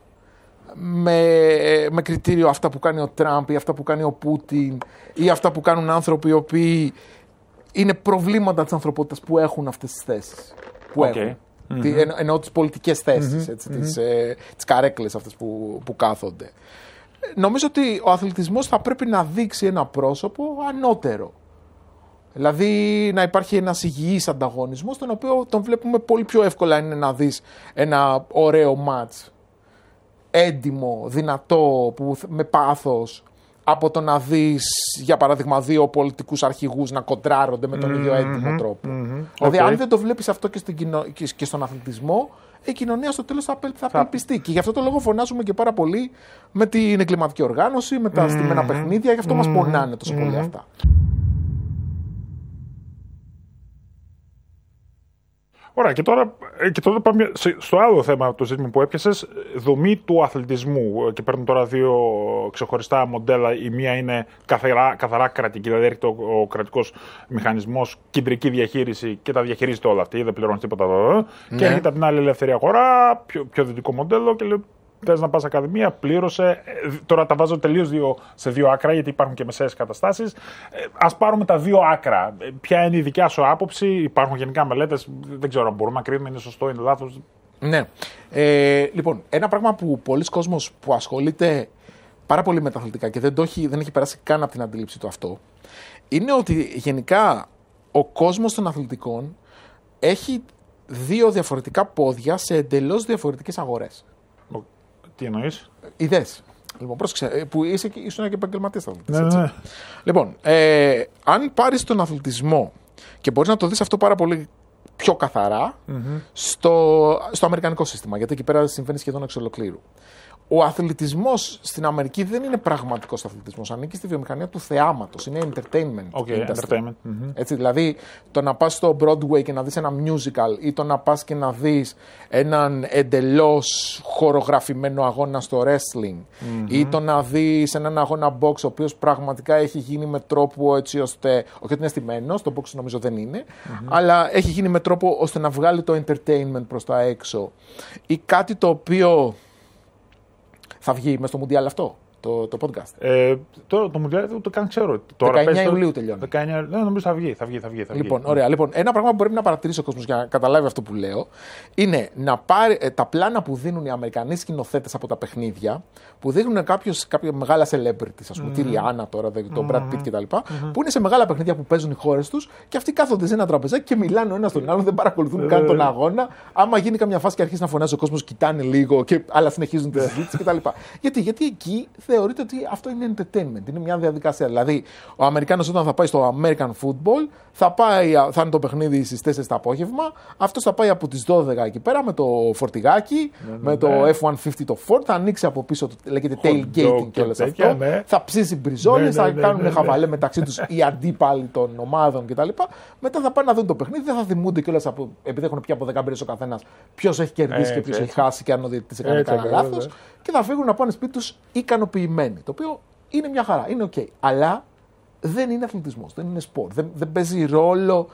με κριτήριο αυτά που κάνει ο Τραμπ ή αυτά που κάνει ο Πούτιν ή αυτά που κάνουν άνθρωποι οι οποίοι είναι προβλήματα της ανθρωπότητας που έχουν αυτές τις θέσεις. Που έχουν. Εννοώ τις πολιτικές θέσεις, τις καρέκλες αυτές που κάθονται. Νομίζω ότι ο αθλητισμός θα πρέπει να δείξει ένα πρόσωπο ανώτερο. Δηλαδή να υπάρχει ένας υγιής ανταγωνισμός, τον οποίο τον βλέπουμε πολύ πιο εύκολα είναι να δεις ένα ωραίο μάτς, έντιμο, δυνατό, με πάθος, από το να δεις, για παράδειγμα, δύο πολιτικούς αρχηγούς να κοντράρονται με τον ίδιο έντιμο τρόπο. Δηλαδή, αν δεν το βλέπεις αυτό και στον αθλητισμό, η κοινωνία στο τέλος θα απελπιστεί. Και γι' αυτό το λόγο φωνάζουμε και πάρα πολύ με την εγκληματική οργάνωση, με τα στημένα παιχνίδια, γι' αυτό μας πονάνε τόσο πολύ αυτά. Ωραία, και τώρα πάμε στο άλλο θέμα, το ζήτημα που έπιασες, δομή του αθλητισμού. Και παίρνουμε τώρα δύο ξεχωριστά μοντέλα. Η μία είναι καθαρά κρατική, δηλαδή έρχεται ο κρατικός μηχανισμός, κεντρική διαχείριση και τα διαχειρίζεται όλα αυτή, δεν πληρώνει τίποτα εδώ. Ναι. Και έρχεται από την άλλη ελεύθερη αγορά, πιο δυτικό μοντέλο και λέει: θες να πας ακαδημία, πλήρωσε. Τώρα τα βάζω τελείως σε δύο άκρα, γιατί υπάρχουν και μεσαίες καταστάσεις. Ας πάρουμε τα δύο άκρα. Ποια είναι η δικιά σου άποψη? Υπάρχουν γενικά μελέτες, δεν ξέρω αν μπορούμε να κρίνουμε, είναι σωστό, είναι λάθος. Ναι. Λοιπόν, ένα πράγμα που πολλοί κόσμος που ασχολείται πάρα πολύ με τα αθλητικά και δεν έχει περάσει καν από την αντίληψη του αυτό, είναι ότι γενικά ο κόσμος των αθλητικών έχει δύο διαφορετικά πόδια σε εντελώς διαφορετικές αγορές. Τι εννοείς? Ιδέες. Λοιπόν, πρόσεξε, που ήσουν και επαγγελματίας αθλητής. Ναι. Λοιπόν, αν πάρεις τον αθλητισμό και μπορείς να το δεις αυτό πάρα πολύ πιο καθαρά στο αμερικανικό σύστημα, γιατί εκεί πέρα συμβαίνει σχεδόν εξ ολοκλήρου. Ο αθλητισμός στην Αμερική δεν είναι πραγματικός αθλητισμός. Ανήκει στη βιομηχανία του θεάματος. Είναι entertainment. Entertainment. Έτσι, δηλαδή, το να πας στο Broadway και να δεις ένα musical ή το να πας και να δεις έναν εντελώς χορογραφημένο αγώνα στο wrestling ή το να δεις έναν αγώνα box ο οποίος πραγματικά έχει γίνει με τρόπο έτσι ώστε. Όχι ότι είναι στημένος, το box νομίζω δεν είναι, αλλά έχει γίνει με τρόπο ώστε να βγάλει το entertainment προς τα έξω. Ή κάτι το οποίο. Θα βγει μες στο Μουντιάλ αυτό, το podcast. Τώρα το Μουντιάλ το καν ξέρω. 19 Ιουλίου τελειώνει. Ναι, νομίζω θα βγει. Λοιπόν, ωραία. Λοιπόν, ένα πράγμα που πρέπει να παρατηρήσει ο κόσμος για να καταλάβει αυτό που λέω είναι να πάρει τα πλάνα που δίνουν οι Αμερικανοί σκηνοθέτες από τα παιχνίδια, που δείχνουν κάποια μεγάλα celebrities, ας πούμε, τη Ριάννα τώρα, τον Brad Pitt κτλ., που είναι σε μεγάλα παιχνίδια που παίζουν οι χώρες τους και αυτοί κάθονται σε ένα τραπεζάκι και μιλάνε ο ένας τον άλλον, δεν παρακολουθούν καν τον αγώνα. Άμα γίνει καμιά φάση και αρχίσει να φωνάζει ο κόσμος, κοιτάνε λίγο, αλλά συνεχίζουν τη συζήτηση κτλ. Γιατί εκεί θεωρείται ότι αυτό είναι entertainment, είναι μια διαδικασία. Δηλαδή, ο Αμερικάνος όταν θα πάει στο American football, θα είναι το παιχνίδι στις 4 το απόγευμα, αυτός θα πάει από τις 12 εκεί πέρα με το φορτηγάκι, με το F-150 το Ford, θα ανοίξει από πίσω, λέγεται tailgating και όλο αυτό, θα ψήσει μπριζόλες, θα κάνουν χαβαλέ μεταξύ τους οι αντίπαλοι των ομάδων κτλ. Μετά θα πάνε να δουν το παιχνίδι, δεν θα θυμούνται κιόλας επειδή έχουν πια από 10 μπύρες ο καθένας ποιος έχει κερδίσει και ποιος έχει χάσει και αν ο διαιτητής έκανε κανένα λάθος, και θα φύγουν να πάνε σπίτι τους ικανοποιημένοι. Το οποίο είναι μια χαρά, είναι οκ. Αλλά δεν είναι αθλητισμός, δεν είναι σπορ. Δεν παίζει ρόλο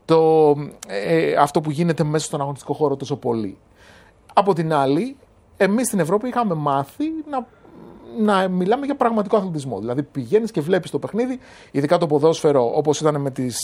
αυτό που γίνεται μέσα στον αγωνιστικό χώρο τόσο πολύ. Από την άλλη, εμείς στην Ευρώπη είχαμε μάθει να μιλάμε για πραγματικό αθλητισμό. Δηλαδή πηγαίνεις και βλέπεις το παιχνίδι, ειδικά το ποδόσφαιρο, όπως ήταν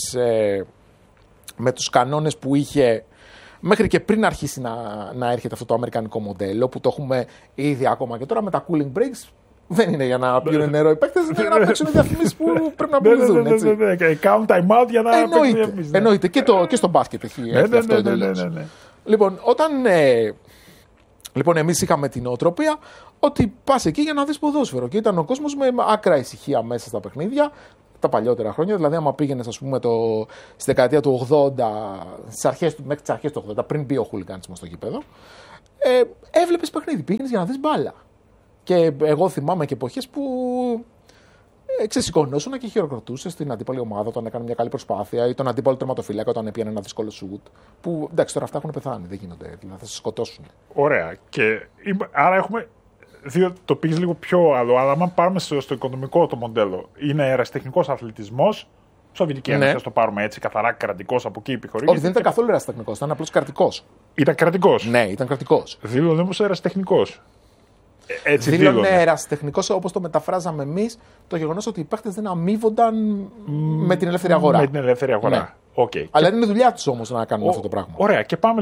με τους κανόνες που είχε μέχρι και πριν αρχίσει να έρχεται αυτό το αμερικανικό μοντέλο, που το έχουμε ήδη ακόμα και τώρα με τα cooling breaks. Δεν είναι για να πιούν νερό οι παίκτες, είναι για να παίξουν διαφημίσεις που πρέπει να πουληθούν. Count time out για να παίξουν διαφημίσεις. Εννοείται. Και στο μπάσκετ έχει έρθει αυτό εντελώς. Λοιπόν, όταν Λοιπόν, εμείς είχαμε την νοοτροπία ότι πας εκεί για να δεις ποδόσφαιρο. Και ήταν ο κόσμος με άκρα ησυχία μέσα στα παιχνίδια. Τα παλιότερα χρόνια, δηλαδή, άμα πήγαινες, ας πούμε, στη δεκαετία του 80, μέχρι τις αρχές του 80, πριν μπει ο χουλιγκάνισμα στο γήπεδο, έβλεπες παιχνίδι, πήγαινες για να δεις μπάλα. Και εγώ θυμάμαι και εποχές που ξεσηκωνόσουν και χειροκροτούσες την αντίπαλη ομάδα όταν έκανε μια καλή προσπάθεια ή τον αντίπαλο τερματοφύλακα όταν έπιανε ένα δύσκολο σουτ. Που εντάξει, τώρα αυτά έχουν πεθάνει, δεν γίνονται, δηλαδή θα σε σκοτώσουν. Ωραία. Και άρα έχουμε. Το πήγες λίγο πιο άλλο, αλλά αν πάρουμε στο οικονομικό το μοντέλο, είναι ερασιτεχνικός αθλητισμός. Σοβιετική Ένωση, το πάρουμε έτσι, καθαρά κρατικός από εκεί επιχορήγηση. Όχι, δεν ήταν καθόλου ερασιτεχνικός, ήταν απλώς κρατικός. Ήταν κρατικός. Ναι, ήταν κρατικός. Δήλωνε όμως ερασιτεχνικός. Δήλωνε ερασιτεχνικός, όπως το μεταφράζαμε εμείς, το γεγονός ότι οι παίχτες δεν αμείβονταν με την ελεύθερη αγορά. Με την ελεύθερη αγορά. Ναι. Okay. Αλλά είναι δουλειά τους όμως να κάνουν αυτό το πράγμα. Ωραία, και πάμε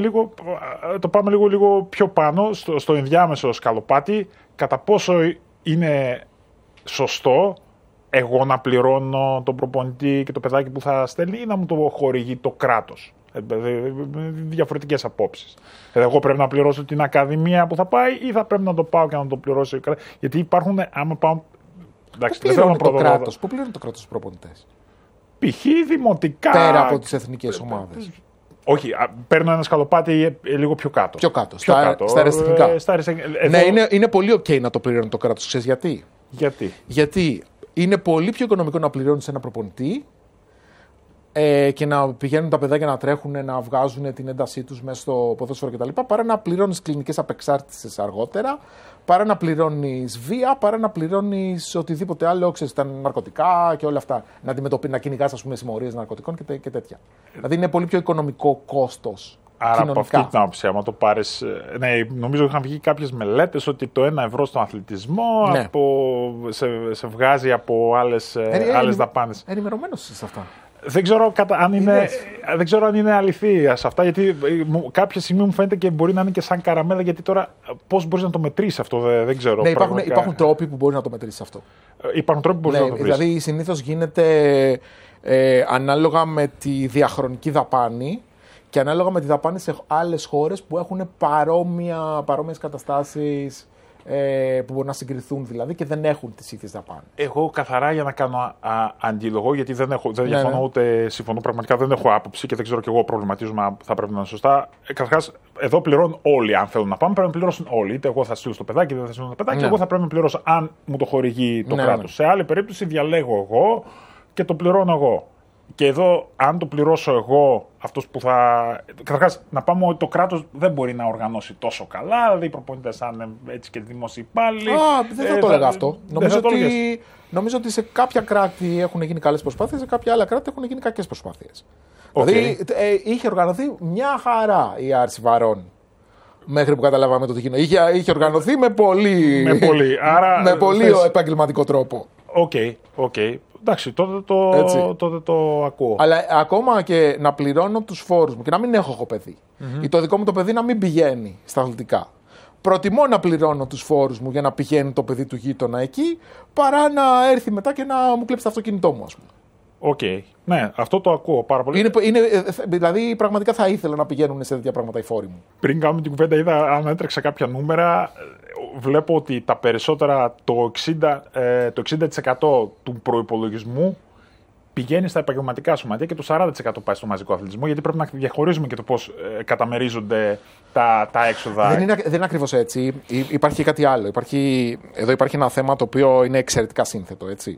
λίγο πιο πάνω, στο ενδιάμεσο σκαλοπάτι, κατά πόσο είναι σωστό εγώ να πληρώνω τον προπονητή και το παιδάκι που θα στέλνει ή να μου το χορηγεί το κράτος. Διαφορετικές απόψεις. Εγώ πρέπει να πληρώσω την ακαδημία που θα πάει ή θα πρέπει να το πάω και να το πληρώσω. Γιατί υπάρχουν, άμα πάω. Εντάξει, πού πληρώνει το κράτος τους προπονητές? Π.χ. δημοτικά. Πέρα από τις εθνικές ομάδες. Όχι, παίρνω ένα σκαλοπάτι λίγο πιο κάτω. Πιο κάτω, στα αριστερικά. Ναι, είναι πολύ OK να το πληρώνει το κράτος. Ξέρεις γιατί? Γιατί είναι πολύ πιο οικονομικό να πληρώνεις ένα προπονητή και να πηγαίνουν τα παιδάκια να τρέχουν, να βγάζουν την έντασή τους μέσα στο ποδόσφαιρο κτλ. Παρά να πληρώνεις κλινικές απεξάρτησες αργότερα, παρά να πληρώνεις βία, παρά να πληρώνεις οτιδήποτε άλλο, ξέρεις, τα ναρκωτικά και όλα αυτά. Να κυνηγάς, ας πούμε, συμμορίες ναρκωτικών και τέτοια. Δηλαδή είναι πολύ πιο οικονομικό κόστος. Άρα κοινωνικά. Από αυτή την άποψη, άμα το πάρεις. Ναι, νομίζω είχαν βγει κάποιες μελέτες ότι το 1 ευρώ στον αθλητισμό σε βγάζει από άλλες δαπάνες. Ενημερωμένος είσαι σε αυτά. Δεν ξέρω αν είναι αληθεία σε αυτά, γιατί κάποια στιγμή μου φαίνεται και μπορεί να είναι και σαν καραμέλα, γιατί τώρα πώς μπορείς να το μετρήσεις αυτό, δεν ξέρω. Ναι, υπάρχουν τρόποι που μπορεί να το μετρήσεις αυτό. Υπάρχουν τρόποι που μπορεί να το μετρήσεις. Δηλαδή, συνήθως γίνεται ανάλογα με τη διαχρονική δαπάνη και ανάλογα με τη δαπάνη σε άλλες χώρες που έχουν παρόμοιες καταστάσεις. Που μπορούν να συγκριθούν δηλαδή και δεν έχουν τις ίδιες δαπάνες. Εγώ καθαρά για να κάνω αντίλογο, γιατί δεν διαφωνώ ούτε συμφωνώ, πραγματικά δεν έχω άποψη και δεν ξέρω κι εγώ προβληματίζομαι αν θα πρέπει να είναι σωστά. Καταρχάς, εδώ πληρώνουν όλοι. Αν θέλουν να πάμε, πρέπει να πληρώσουν όλοι. Είτε εγώ θα στείλω στο παιδάκι, είτε δεν θα στείλω στο παιδάκι. Εγώ θα πρέπει να πληρώσω αν μου το χορηγεί το κράτος. Σε άλλη περίπτωση, διαλέγω εγώ και το πληρώνω εγώ. Και εδώ, αν το πληρώσω εγώ, αυτός που θα. Καταρχάς, να πάμε ότι το κράτος δεν μπορεί να οργανώσει τόσο καλά, δηλαδή οι προπονητές θα είναι έτσι και δημόσιοι υπάλληλοι. Δεν θα το έλεγα αυτό. Νομίζω ότι σε κάποια κράτη έχουν γίνει καλές προσπάθειες, σε κάποια άλλα κράτη έχουν γίνει κακές προσπάθειες. Okay. Δηλαδή, είχε οργανωθεί μια χαρά η Άρση Βαρών. Μέχρι που καταλάβαμε το τι γίνεται. Είχε οργανωθεί με πολύ επαγγελματικό τρόπο. Οκ. Εντάξει, τότε το ακούω. Αλλά ακόμα και να πληρώνω τους φόρους μου και να μην έχω εγώ παιδί. Ή το δικό μου το παιδί να μην πηγαίνει στα αθλητικά. Προτιμώ να πληρώνω τους φόρους μου για να πηγαίνει το παιδί του γείτονα εκεί, παρά να έρθει μετά και να μου κλέψει το αυτοκίνητό μου, ας πούμε. Οκ. Ναι, αυτό το ακούω πάρα πολύ. Δηλαδή, πραγματικά θα ήθελα να πηγαίνουν σε τέτοια πράγματα οι φόροι μου. Πριν κάνουμε την κουβέντα, είδα, αν έτρεξα κάποια νούμερα, βλέπω ότι τα περισσότερα, το 60% του προϋπολογισμού πηγαίνει στα επαγγελματικά σωματεία και το 40% πάει στο μαζικό αθλητισμό, γιατί πρέπει να διαχωρίζουμε και το πώς καταμερίζονται τα έξοδα. Δεν είναι ακριβώς έτσι. Υπάρχει και κάτι άλλο. Εδώ υπάρχει ένα θέμα το οποίο είναι εξαιρετικά σύνθετο, έτσι.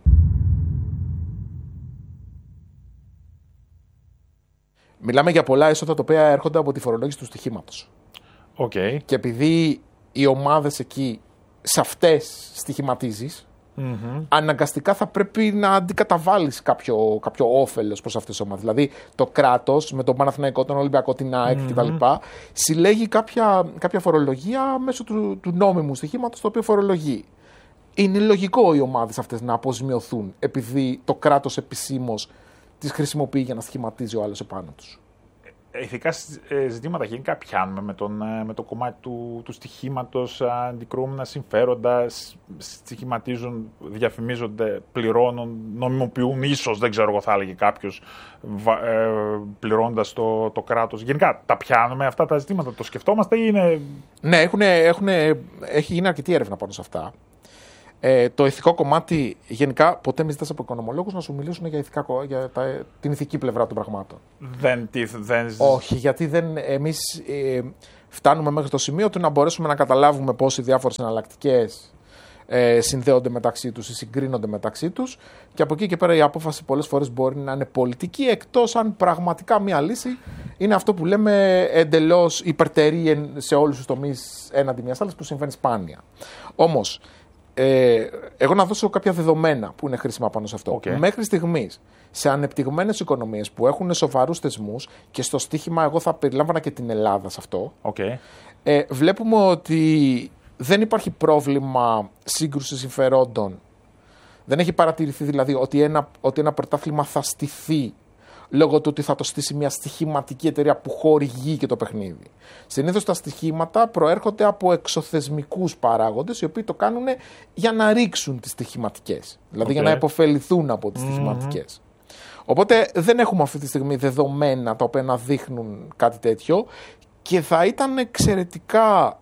Μιλάμε για πολλά έσοδα τα οποία έρχονται από τη φορολόγηση του στοιχήματος. Okay. Και επειδή οι ομάδες εκεί, σε αυτές στοιχηματίζεις, αναγκαστικά θα πρέπει να αντικαταβάλεις κάποιο όφελος προς αυτές τις ομάδες. Δηλαδή το κράτος με τον Παναθηναϊκό, τον Ολυμπιακό, την ΑΕΚ κτλ. Συλλέγει κάποια φορολογία μέσω του νόμιμου στοιχήματος το οποίο φορολογεί. Είναι λογικό οι ομάδες αυτές να αποζημιωθούν επειδή το κράτος επισήμως τις χρησιμοποιεί για να σχηματίζει ο άλλος επάνω τους. ηθικά ζητήματα γενικά πιάνουμε με το κομμάτι του στοιχήματος, αντικρούμενα συμφέροντα, στοιχηματίζουν, διαφημίζονται, πληρώνουν, νομιμοποιούν, ίσως, δεν ξέρω εγώ θα έλεγε κάποιος, πληρώνοντας το κράτος. Γενικά τα πιάνουμε αυτά τα ζητήματα, το σκεφτόμαστε ή είναι... Ναι, έχει γίνει αρκετή έρευνα πάνω σε αυτά. Το ηθικό κομμάτι, γενικά, ποτέ μην ζητάς από οικονομολόγους να σου μιλήσουν για την ηθική πλευρά των πραγμάτων. Όχι, γιατί εμείς φτάνουμε μέχρι το σημείο του να μπορέσουμε να καταλάβουμε πώς οι διάφορες εναλλακτικές συνδέονται μεταξύ τους ή συγκρίνονται μεταξύ τους, και από εκεί και πέρα η απόφαση πολλές φορές μπορεί να είναι πολιτική, εκτός αν πραγματικά μια λύση είναι αυτό που λέμε εντελώς υπερτερεί σε όλους τους τομείς έναντι μιας άλλης, που συμβαίνει σπάνια. Όμως, εγώ να δώσω κάποια δεδομένα που είναι χρήσιμα πάνω σε αυτό. Μέχρι στιγμής, σε ανεπτυγμένες οικονομίες που έχουν σοβαρούς θεσμούς, και στο στοίχημα εγώ θα περιλάμβανα και την Ελλάδα σε αυτό, βλέπουμε ότι δεν υπάρχει πρόβλημα σύγκρουσης συμφερόντων. Δεν έχει παρατηρηθεί δηλαδή ότι ένα πρωτάθλημα θα στηθεί λόγω του ότι θα το στήσει μια στοιχηματική εταιρεία που χορηγεί και το παιχνίδι. Συνήθως τα στοιχήματα προέρχονται από εξωθεσμικούς παράγοντες, οι οποίοι το κάνουν για να ρίξουν τις στοιχηματικές. Δηλαδή για να υποφεληθούν από τις στοιχηματικές. Οπότε δεν έχουμε αυτή τη στιγμή δεδομένα τα οποία να δείχνουν κάτι τέτοιο, και θα ήταν εξαιρετικά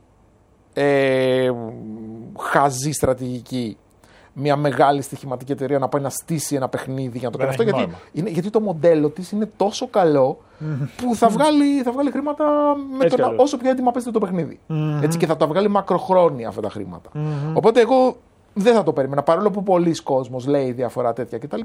χαζή στρατηγική μια μεγάλη στοιχηματική εταιρεία να πάει να στήσει ένα παιχνίδι για να το κάνει αυτό. Γιατί το μοντέλο της είναι τόσο καλό που θα βγάλει χρήματα όσο πιο έτοιμα παίζεται το παιχνίδι. Έτσι, και θα τα βγάλει μακροχρόνια αυτά τα χρήματα. Οπότε εγώ δεν θα το περίμενα, παρόλο που πολλοί κόσμος λέει διαφορά τέτοια κτλ.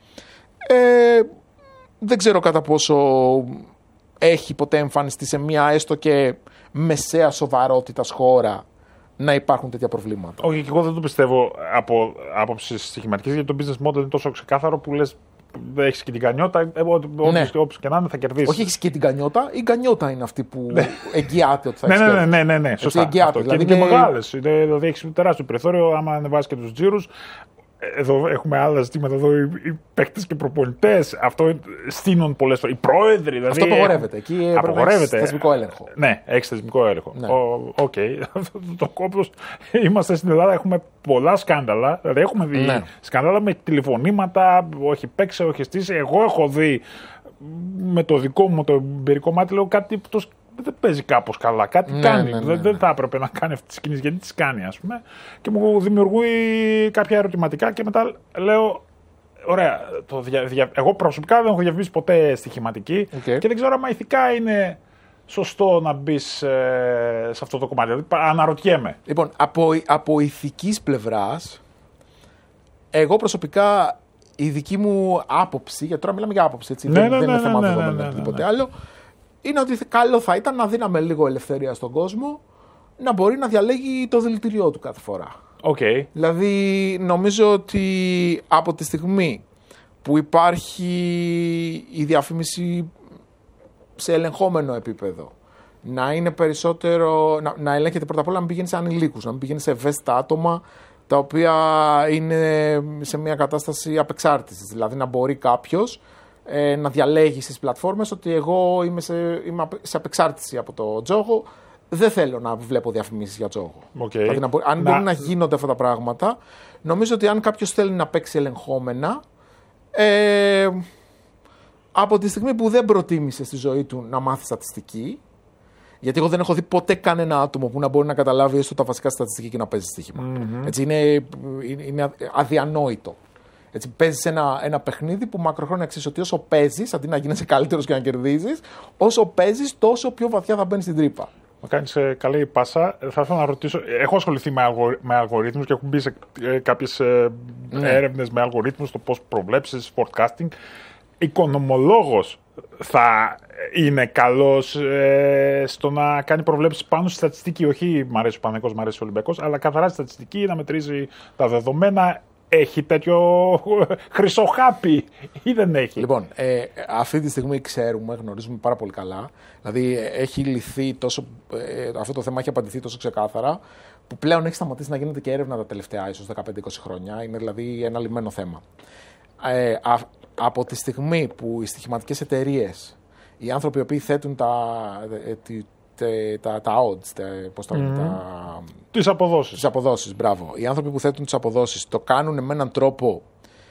Δεν ξέρω κατά πόσο έχει ποτέ εμφανιστεί σε μια έστω και μεσαία σοβαρότητας χώρα να υπάρχουν τέτοια προβλήματα. Όχι, και εγώ δεν το πιστεύω από άποψη στοιχηματικής, γιατί το business model είναι τόσο ξεκάθαρο που λες έχεις και την κανιότα, όπως και να είναι θα κερδίσεις. Όχι, έχεις και την κανιότα, η κανιότα είναι αυτή που εγγυάται ότι θα έχεις. Ναι, σωστά. Εγγυάται, δηλαδή και μεγάλες. Δηλαδή έχεις τεράστιο περιθώριο, άμα ανεβάσεις και τους τζίρους. Εδώ έχουμε άλλα ζητήματα. Εδώ οι παίκτες και προπονητές. Αυτό στείνουν πολλές φορές. Οι πρόεδροι. Δηλαδή, αυτό απογορεύεται. Εκεί απογορεύεται. Θεσμικό έλεγχο. Ναι, έχει θεσμικό έλεγχο. Οκ. Το κόμπος. Είμαστε στην Ελλάδα, έχουμε πολλά σκάνδαλα. Δηλαδή έχουμε δει σκάνδαλα με τηλεφωνήματα. Όχι παίξει, όχι στήσει. Εγώ έχω δει με το δικό μου το εμπειρικό μάτι, λέω κάτι που δεν παίζει κάπως καλά. Κάτι κάνει. Δεν θα έπρεπε να κάνει αυτές τις κινήσεις, γιατί τις κάνει, ας πούμε. Και μου δημιουργεί κάποια ερωτηματικά και μετά λέω, ωραία, εγώ προσωπικά δεν έχω διαφημίσει ποτέ στοιχηματική και δεν ξέρω αν ηθικά είναι σωστό να μπεις σε αυτό το κομμάτι. Δηλαδή, αναρωτιέμαι. Λοιπόν, από ηθικής πλευράς, εγώ προσωπικά, η δική μου άποψη, γιατί τώρα μιλάμε για άποψη, έτσι, δεν είναι θέμα δεδομένο ή τίποτε άλλο, είναι ότι καλό θα ήταν να δίναμε λίγο ελευθερία στον κόσμο να μπορεί να διαλέγει το δηλητηριό του κάθε φορά. Δηλαδή, νομίζω ότι από τη στιγμή που υπάρχει η διαφήμιση σε ελεγχόμενο επίπεδο, να είναι περισσότερο, να ελέγχεται πρώτα απ' όλα, να μην πηγαίνει σε ανηλίκους, να μην πηγαίνει σε ευαίσθητα άτομα τα οποία είναι σε μια κατάσταση απεξάρτησης. Δηλαδή, να μπορεί κάποιος να διαλέγει στις πλατφόρμες ότι εγώ είμαι σε απεξάρτηση από το τζόγο, δεν θέλω να βλέπω διαφημίσεις για τζόγο. Δηλαδή, αν μπορεί να γίνονται αυτά τα πράγματα, νομίζω ότι αν κάποιος θέλει να παίξει ελεγχόμενα, από τη στιγμή που δεν προτίμησε στη ζωή του να μάθει στατιστική, γιατί εγώ δεν έχω δει ποτέ κανένα άτομο που να μπορεί να καταλάβει έστω τα βασικά στατιστική και να παίζει στοίχημα. Έτσι, είναι αδιανόητο. Έτσι, παίζεις ένα παιχνίδι που μακροχρόνια ξέρεις ότι όσο παίζεις, αντί να γίνεσαι καλύτερος και να κερδίζεις, όσο παίζεις, τόσο πιο βαθιά θα μπαίνεις στην τρύπα. Μα κάνεις καλή πάσα. Θα ήθελα να ρωτήσω, έχω ασχοληθεί με αλγορίθμους και έχω μπει σε κάποιες έρευνες με αλγορίθμους, το πώς προβλέψεις, forecasting. Οικονομολόγος θα είναι καλός στο να κάνει προβλέψεις πάνω στη στατιστική. Όχι, μ' αρέσει ο Παναθηναϊκός, μ' αρέσει ο Ολυμπιακός, αλλά καθαρά στη στατιστική, να μετρήσει τα δεδομένα. Έχει τέτοιο χρυσό χάπι ή δεν έχει? Λοιπόν, αυτή τη στιγμή γνωρίζουμε πάρα πολύ καλά. Δηλαδή έχει λυθεί αυτό το θέμα έχει απαντηθεί τόσο ξεκάθαρα, που πλέον έχει σταματήσει να γίνεται και έρευνα τα τελευταία ίσως 15-20 χρόνια. Είναι δηλαδή ένα λυμμένο θέμα. Από τη στιγμή που οι στοιχηματικές εταιρείες οι άνθρωποι οι οποίοι θέτουν τα odds, πώς τα λένε, τις αποδόσεις. Τις αποδόσεις, μπράβο. Οι άνθρωποι που θέτουν τις αποδόσεις το κάνουν με έναν τρόπο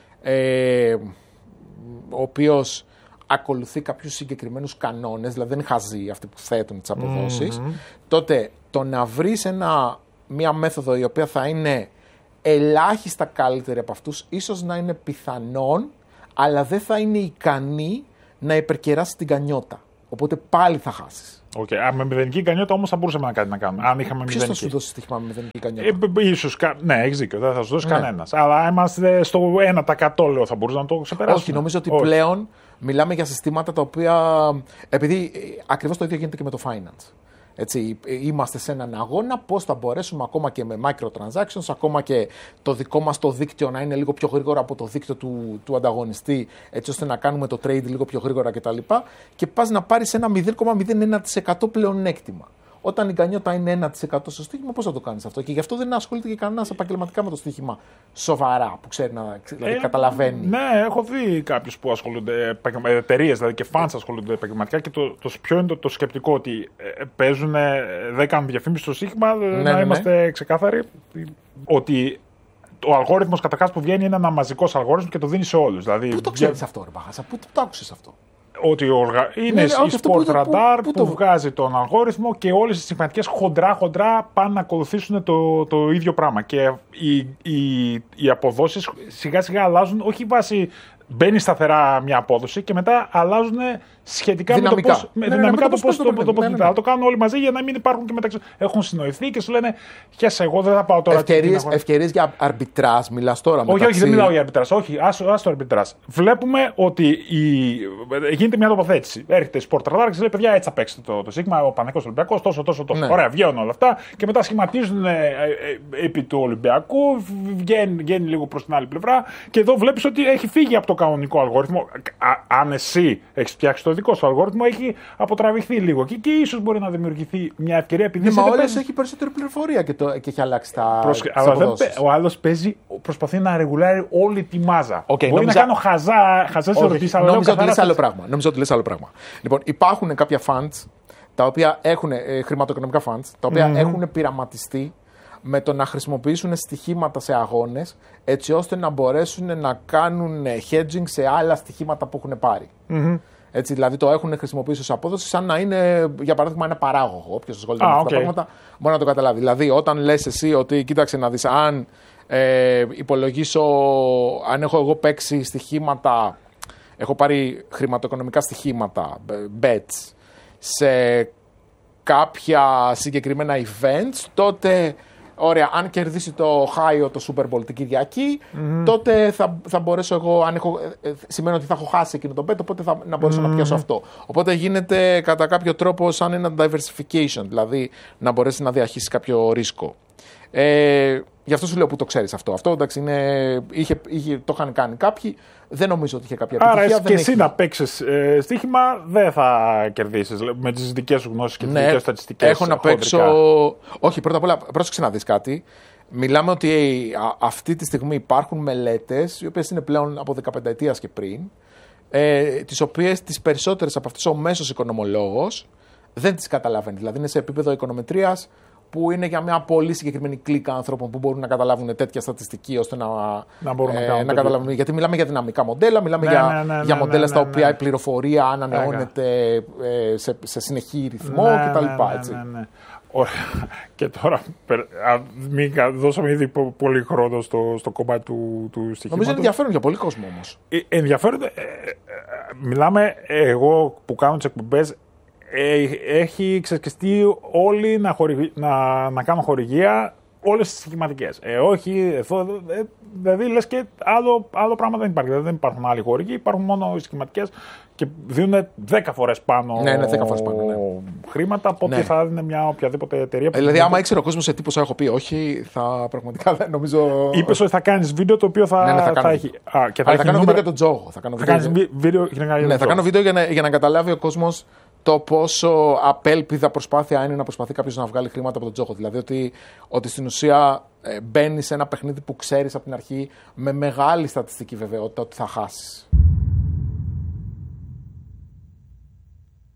ο οποίος ακολουθεί κάποιους συγκεκριμένους κανόνες, δηλαδή δεν είναι χαζοί αυτοί που θέτουν τις αποδόσεις, τότε το να βρεις μία μέθοδο η οποία θα είναι ελάχιστα καλύτερη από αυτούς, ίσως να είναι πιθανόν, αλλά δεν θα είναι ικανή να υπερκεράσει την κανιότα. Οπότε πάλι θα χάσεις. Okay. Με μηδενική κανιότα όμως θα μπορούσαμε κάτι να κάνουμε. Αν είχαμε ποιος θα σου δώσει στοίχημα με μηδενική κανιότα? Ίσως, ναι, έχεις δίκιο, δεν θα σου δώσει κανένας. Αλλά είμαστε στο 1% λέω, θα μπορούσαμε να το ξεπεράσουμε. Όχι, νομίζω ότι πλέον μιλάμε για συστήματα τα οποία. Επειδή ακριβώς το ίδιο γίνεται και με το finance. Έτσι, είμαστε σε έναν αγώνα πώς θα μπορέσουμε ακόμα και με microtransactions, ακόμα και το δικό μας το δίκτυο να είναι λίγο πιο γρήγορα από το δίκτυο του ανταγωνιστή, έτσι ώστε να κάνουμε το trade λίγο πιο γρήγορα κτλ. Και πας να πάρεις ένα 0,01% πλεονέκτημα. Όταν η γκανιότα είναι 1% στο στοίχημα, πώς θα το κάνεις αυτό? Και γι' αυτό δεν ασχολείται και κανένας επαγγελματικά με το στοίχημα σοβαρά, που ξέρει δηλαδή καταλαβαίνει. Ναι, έχω δει κάποιους που ασχολούνται, εταιρείες δηλαδή και fans ασχολούνται επαγγελματικά και ποιο είναι το σκεπτικό, ότι παίζουν, δεν κάνουν διαφήμιση στο στοίχημα, να είμαστε ξεκάθαροι, ότι ο αλγόριθμος καταρχάς που βγαίνει είναι ένα μαζικός αλγόριθμος και το δίνει σε όλους. Δηλαδή, πού το ξέρεις αυτό, ρε Μπαχάσα, πού το άκουσες αυτό? Ότι είναι η Sport Radar που βγάζει τον αλγόριθμο και όλες οι στοιχηματικές χοντρά πάνε να ακολουθήσουν το ίδιο πράγμα. Και οι αποδόσεις σιγά σιγά αλλάζουν, όχι βάσει μπαίνει σταθερά μια απόδοση και μετά αλλάζουν σχετικά δυναμικά. με το πώς το ποδητά. Το κάνουν όλοι μαζί για να μην υπάρχουν και μεταξύ. Έχουν συνοηθεί και σου λένε χέσε, εγώ δεν θα πάω τώρα. Ευκαιρίες για αρμπιτράζ, μιλάς τώρα? Όχι, δεν μιλάω για αρμπιτράζ. Όχι, ας το αρμπιτράζ. Βλέπουμε ότι γίνεται μια τοποθέτηση. Έρχεται η Sport Radar και λέει: παιδιά, έτσι θα παίξετε το Σίγμα, ο Παναθηναϊκός Ολυμπιακός, τόσο. Ναι. Ωραία, βγαίνουν όλα αυτά και μετά σχηματίζουν επί του Ολυμπιακού, βγαίνει λίγο προς την άλλη πλευρά και εδώ βλέπεις ότι έχει φύγει από το κανονικό αλγόριθμο. Αν εσύ έχει φτιάξει το δικό σου αλγόριθμο, έχει αποτραβηχθεί λίγο και ίσως μπορεί να δημιουργηθεί μια ευκαιρία επειδή. Μα όλες έχει περισσότερη πληροφορία και έχει αλλάξει τα. Ο άλλος προσπαθεί να ρεγουλάρει όλη τη μάζα. Μπορεί να κάνω χαζές ερωτήσεις, αλλά νομίζω ότι λες άλλο πράγμα. Λοιπόν, υπάρχουν κάποια funds τα οποία έχουν χρηματοοικονομικά funds, τα οποία έχουν πειραματιστεί με το να χρησιμοποιήσουν στοιχήματα σε αγώνες, έτσι ώστε να μπορέσουν να κάνουν hedging σε άλλα στοιχήματα που έχουν πάρει. Έτσι, δηλαδή το έχουν χρησιμοποιήσει ως απόδοση σαν να είναι, για παράδειγμα, ένα παράγωγο. Όποιος ασχολείται με αυτά τα πράγματα μπορεί να το καταλάβει. Δηλαδή, όταν λες εσύ ότι κοίταξε να δεις, αν υπολογίσω, αν έχω εγώ παίξει στοιχήματα, έχω πάρει χρηματοοικονομικά στοιχήματα, bets, σε κάποια συγκεκριμένα events, τότε. Ωραία, αν κερδίσει το Ohio το Super Bowl την Κυριακή, τότε θα μπορέσω εγώ, σημαίνει ότι θα έχω χάσει εκείνο το bet, οπότε να μπορέσω να πιάσω αυτό. Οπότε γίνεται κατά κάποιο τρόπο σαν ένα diversification, δηλαδή να μπορέσει να διαχείρισεις κάποιο ρίσκο. Γι' αυτό σου λέω που το ξέρεις αυτό. Αυτό εντάξει, το είχαν κάνει κάποιοι. Δεν νομίζω ότι είχε κάποια επιτυχία. Άρα και εσύ να παίξεις στοίχημα δεν θα κερδίσεις με τις δικές σου γνώσεις και τις δικές στατιστικές. Έχω να παίξω. Όχι, πρώτα απ' όλα, πρόσεξε να δεις κάτι. Μιλάμε ότι αυτή τη στιγμή υπάρχουν μελέτες, οι οποίες είναι πλέον από 15 ετίας και πριν, τις οποίες τις περισσότερες από αυτές ο μέσος οικονομολόγος δεν τις καταλαβαίνει. Δηλαδή είναι σε επίπεδο οικονομετρίας, που είναι για μια πολύ συγκεκριμένη κλίκα άνθρωπων που μπορούν να καταλάβουν τέτοια στατιστική ώστε να καταλάβουν. Γιατί μιλάμε για δυναμικά μοντέλα, μιλάμε για μοντέλα στα οποία η πληροφορία ανανεώνεται σε συνεχή ρυθμό κτλ. Ωραία. Και τώρα, μην δώσαμε ήδη πολύ χρόνο στο κομμάτι του στοιχήματος. Νομίζω είναι ενδιαφέρον για πολύ κόσμο όμως. Ενδιαφέρον. Μιλάμε, εγώ που κάνω τις εκπομπές, έχει ξεσκιστεί όλοι να κάνουν χορηγία όλες τις στοιχηματικές. Όχι, δηλαδή λες και άλλο πράγμα δεν υπάρχει. Δεν υπάρχουν άλλοι χορηγοί, υπάρχουν μόνο οι στοιχηματικές και δίνουν 10 φορές πάνω, 10 φορές πάνω χρήματα από ό,τι θα δίνει μια οποιαδήποτε εταιρεία. Δηλαδή, άμα ήξερε ο κόσμος σε τι ποσά έχω πει, όχι, θα πραγματικά δεν νομίζω. Είπες ότι θα κάνεις βίντεο το οποίο θα έχει. Θα κάνω βίντεο για τον Τζόγο. Θα κάνω βίντεο για να καταλάβει ο κόσμος το πόσο απέλπιδα προσπάθεια είναι να προσπαθεί κάποιος να βγάλει χρήματα από τον τζόγο. Δηλαδή ότι στην ουσία μπαίνει σε ένα παιχνίδι που ξέρεις από την αρχή με μεγάλη στατιστική βεβαιότητα ότι θα χάσεις.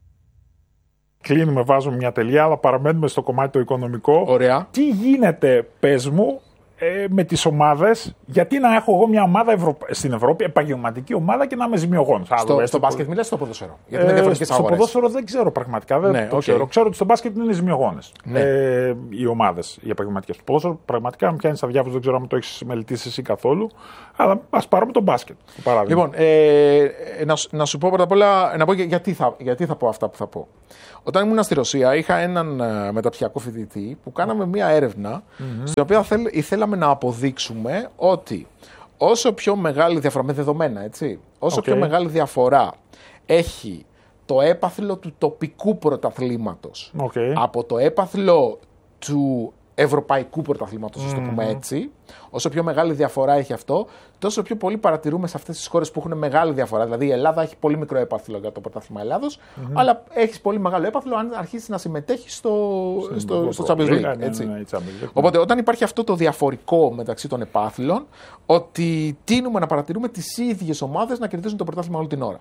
κλείνουμε, βάζουμε μια τελεία, αλλά παραμένουμε στο κομμάτι το οικονομικό. Ωραία. Τι γίνεται, πες μου, με τις ομάδες, γιατί να έχω εγώ μια ομάδα στην Ευρώπη, επαγγελματική ομάδα και να είμαι ζημιογόνος. Στο μπάσκετ μιλάς ή στο ποδόσφαιρο? Γιατί είναι διαφορετικές αγορές. Στο ποδόσφαιρο δεν ξέρω πραγματικά. Δεν το ξέρω. Ξέρω ότι στο μπάσκετ είναι ζημιογόνες οι ομάδες, οι επαγγελματικές. Στο ποδόσφαιρο πραγματικά με πιάνει αδιάφορος, δεν ξέρω αν το έχεις μελετήσει εσύ καθόλου. Αλλά ας πάρουμε το μπάσκετ. Λοιπόν, να σου πω πρώτα απ' όλα, να πω γιατί θα πω αυτά που θα πω. Όταν ήμουν στη Ρωσία, είχα έναν μεταπτυχιακό φοιτητή που κάναμε μία έρευνα, στην οποία θέλαμε να αποδείξουμε ότι όσο πιο μεγάλη διαφορά, με δεδομένα, έτσι, όσο πιο μεγάλη διαφορά έχει το έπαθλο του τοπικού πρωταθλήματος από το έπαθλο του ευρωπαϊκού πρωταθλήματος, ας το πούμε έτσι, όσο πιο μεγάλη διαφορά έχει αυτό, τόσο πιο πολύ παρατηρούμε σε αυτές τις χώρες που έχουν μεγάλη διαφορά. Δηλαδή η Ελλάδα έχει πολύ μικρό έπαθλο για το πρωτάθλημα Ελλάδος, αλλά έχει πολύ μεγάλο έπαθλο αν αρχίσει να συμμετέχει στο Champions League. Έτσι. Οπότε όταν υπάρχει αυτό το διαφορικό μεταξύ των επάθλων, ότι τείνουμε να παρατηρούμε τις ίδιες ομάδες να κερδίζουν το πρωτάθλημα όλη την ώρα.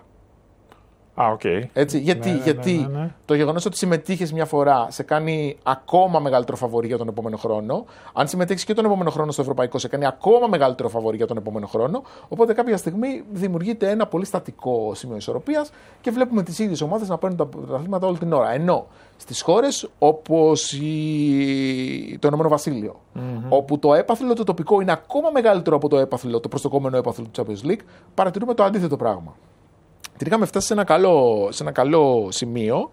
Έτσι, γιατί το γεγονός ότι συμμετείχες μια φορά σε κάνει ακόμα μεγαλύτερο φαβορί για τον επόμενο χρόνο. Αν συμμετείχεις και τον επόμενο χρόνο στο ευρωπαϊκό, σε κάνει ακόμα μεγαλύτερο φαβορί για τον επόμενο χρόνο. Οπότε κάποια στιγμή δημιουργείται ένα πολύ στατικό σημείο ισορροπίας και βλέπουμε τις ίδιες ομάδες να παίρνουν τα πρωταθλήματα όλη την ώρα. Ενώ στις χώρες όπως το Ηνωμένο Βασίλειο, όπου το έπαθλο το τοπικό είναι ακόμα μεγαλύτερο από το έπαθλο, το προστοκόμενο έπαθλο του Champions League, παρατηρούμε το αντίθετο πράγμα. Την είχαμε φτάσει σε ένα καλό σημείο,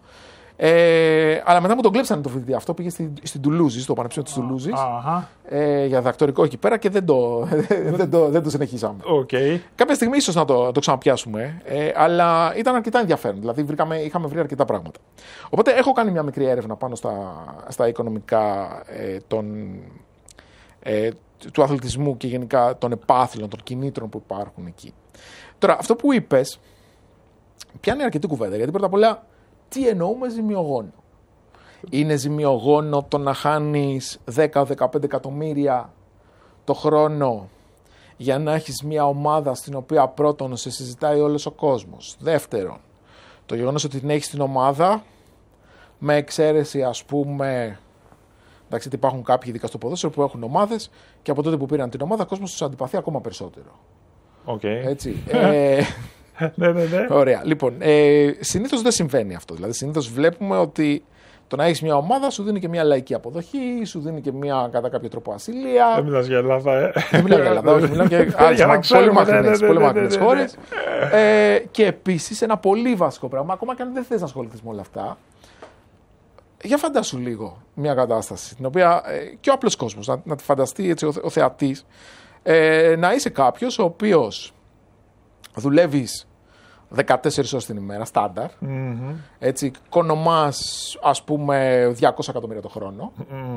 αλλά μετά μου τον κλέψανε το φοιτητή αυτό. Πήγε στην Τουλούζη, στο Πανεπιστήμιο της Τουλούζης, για δακτορικό εκεί πέρα και δεν το συνεχίσαμε. Κάποια στιγμή ίσως να το ξαναπιάσουμε, αλλά ήταν αρκετά ενδιαφέρον. Δηλαδή είχαμε βρει αρκετά πράγματα. Οπότε έχω κάνει μια μικρή έρευνα πάνω στα οικονομικά του αθλητισμού και γενικά των επάθλων, των κινήτρων που υπάρχουν εκεί. Τώρα, αυτό που είπες πιάνει αρκετή κουβέντα, γιατί πρώτα απ' όλα, τι εννοούμε ζημιογόνο? Είναι ζημιογόνο το να χάνεις 10-15 εκατομμύρια το χρόνο για να έχεις μια ομάδα στην οποία πρώτον σε συζητάει όλος ο κόσμος? Δεύτερον, το γεγονός ότι την έχεις την ομάδα, με εξαίρεση ας πούμε, εντάξει, υπάρχουν κάποιοι ειδικά στο ποδόσφαιρο που έχουν ομάδες και από τότε που πήραν την ομάδα ο κόσμος τους αντιπαθεί ακόμα περισσότερο. Έτσι. Ναι. Ωραία. Λοιπόν, συνήθως δεν συμβαίνει αυτό. Δηλαδή, συνήθως βλέπουμε ότι το να έχεις μια ομάδα σου δίνει και μια λαϊκή αποδοχή, σου δίνει και μια κατά κάποιο τρόπο ασυλία. Δεν μιλάς για Ελλάδα, Δεν μιλάω για Ελλάδα, όχι. Μιλάω για άλλες πολύ μακρινές χώρες. Και επίσης ένα πολύ βασικό πράγμα, ακόμα και αν δεν θες να ασχοληθείς με όλα αυτά, για φαντάσου λίγο μια κατάσταση, την οποία και ο απλός κόσμος να τη φανταστεί έτσι, ο θεατής, να είσαι κάποιος ο οποίος δουλεύεις 14 ώρες την ημέρα, στάνταρ. Έτσι, κονομάς, ας πούμε, 200 εκατομμύρια το χρόνο.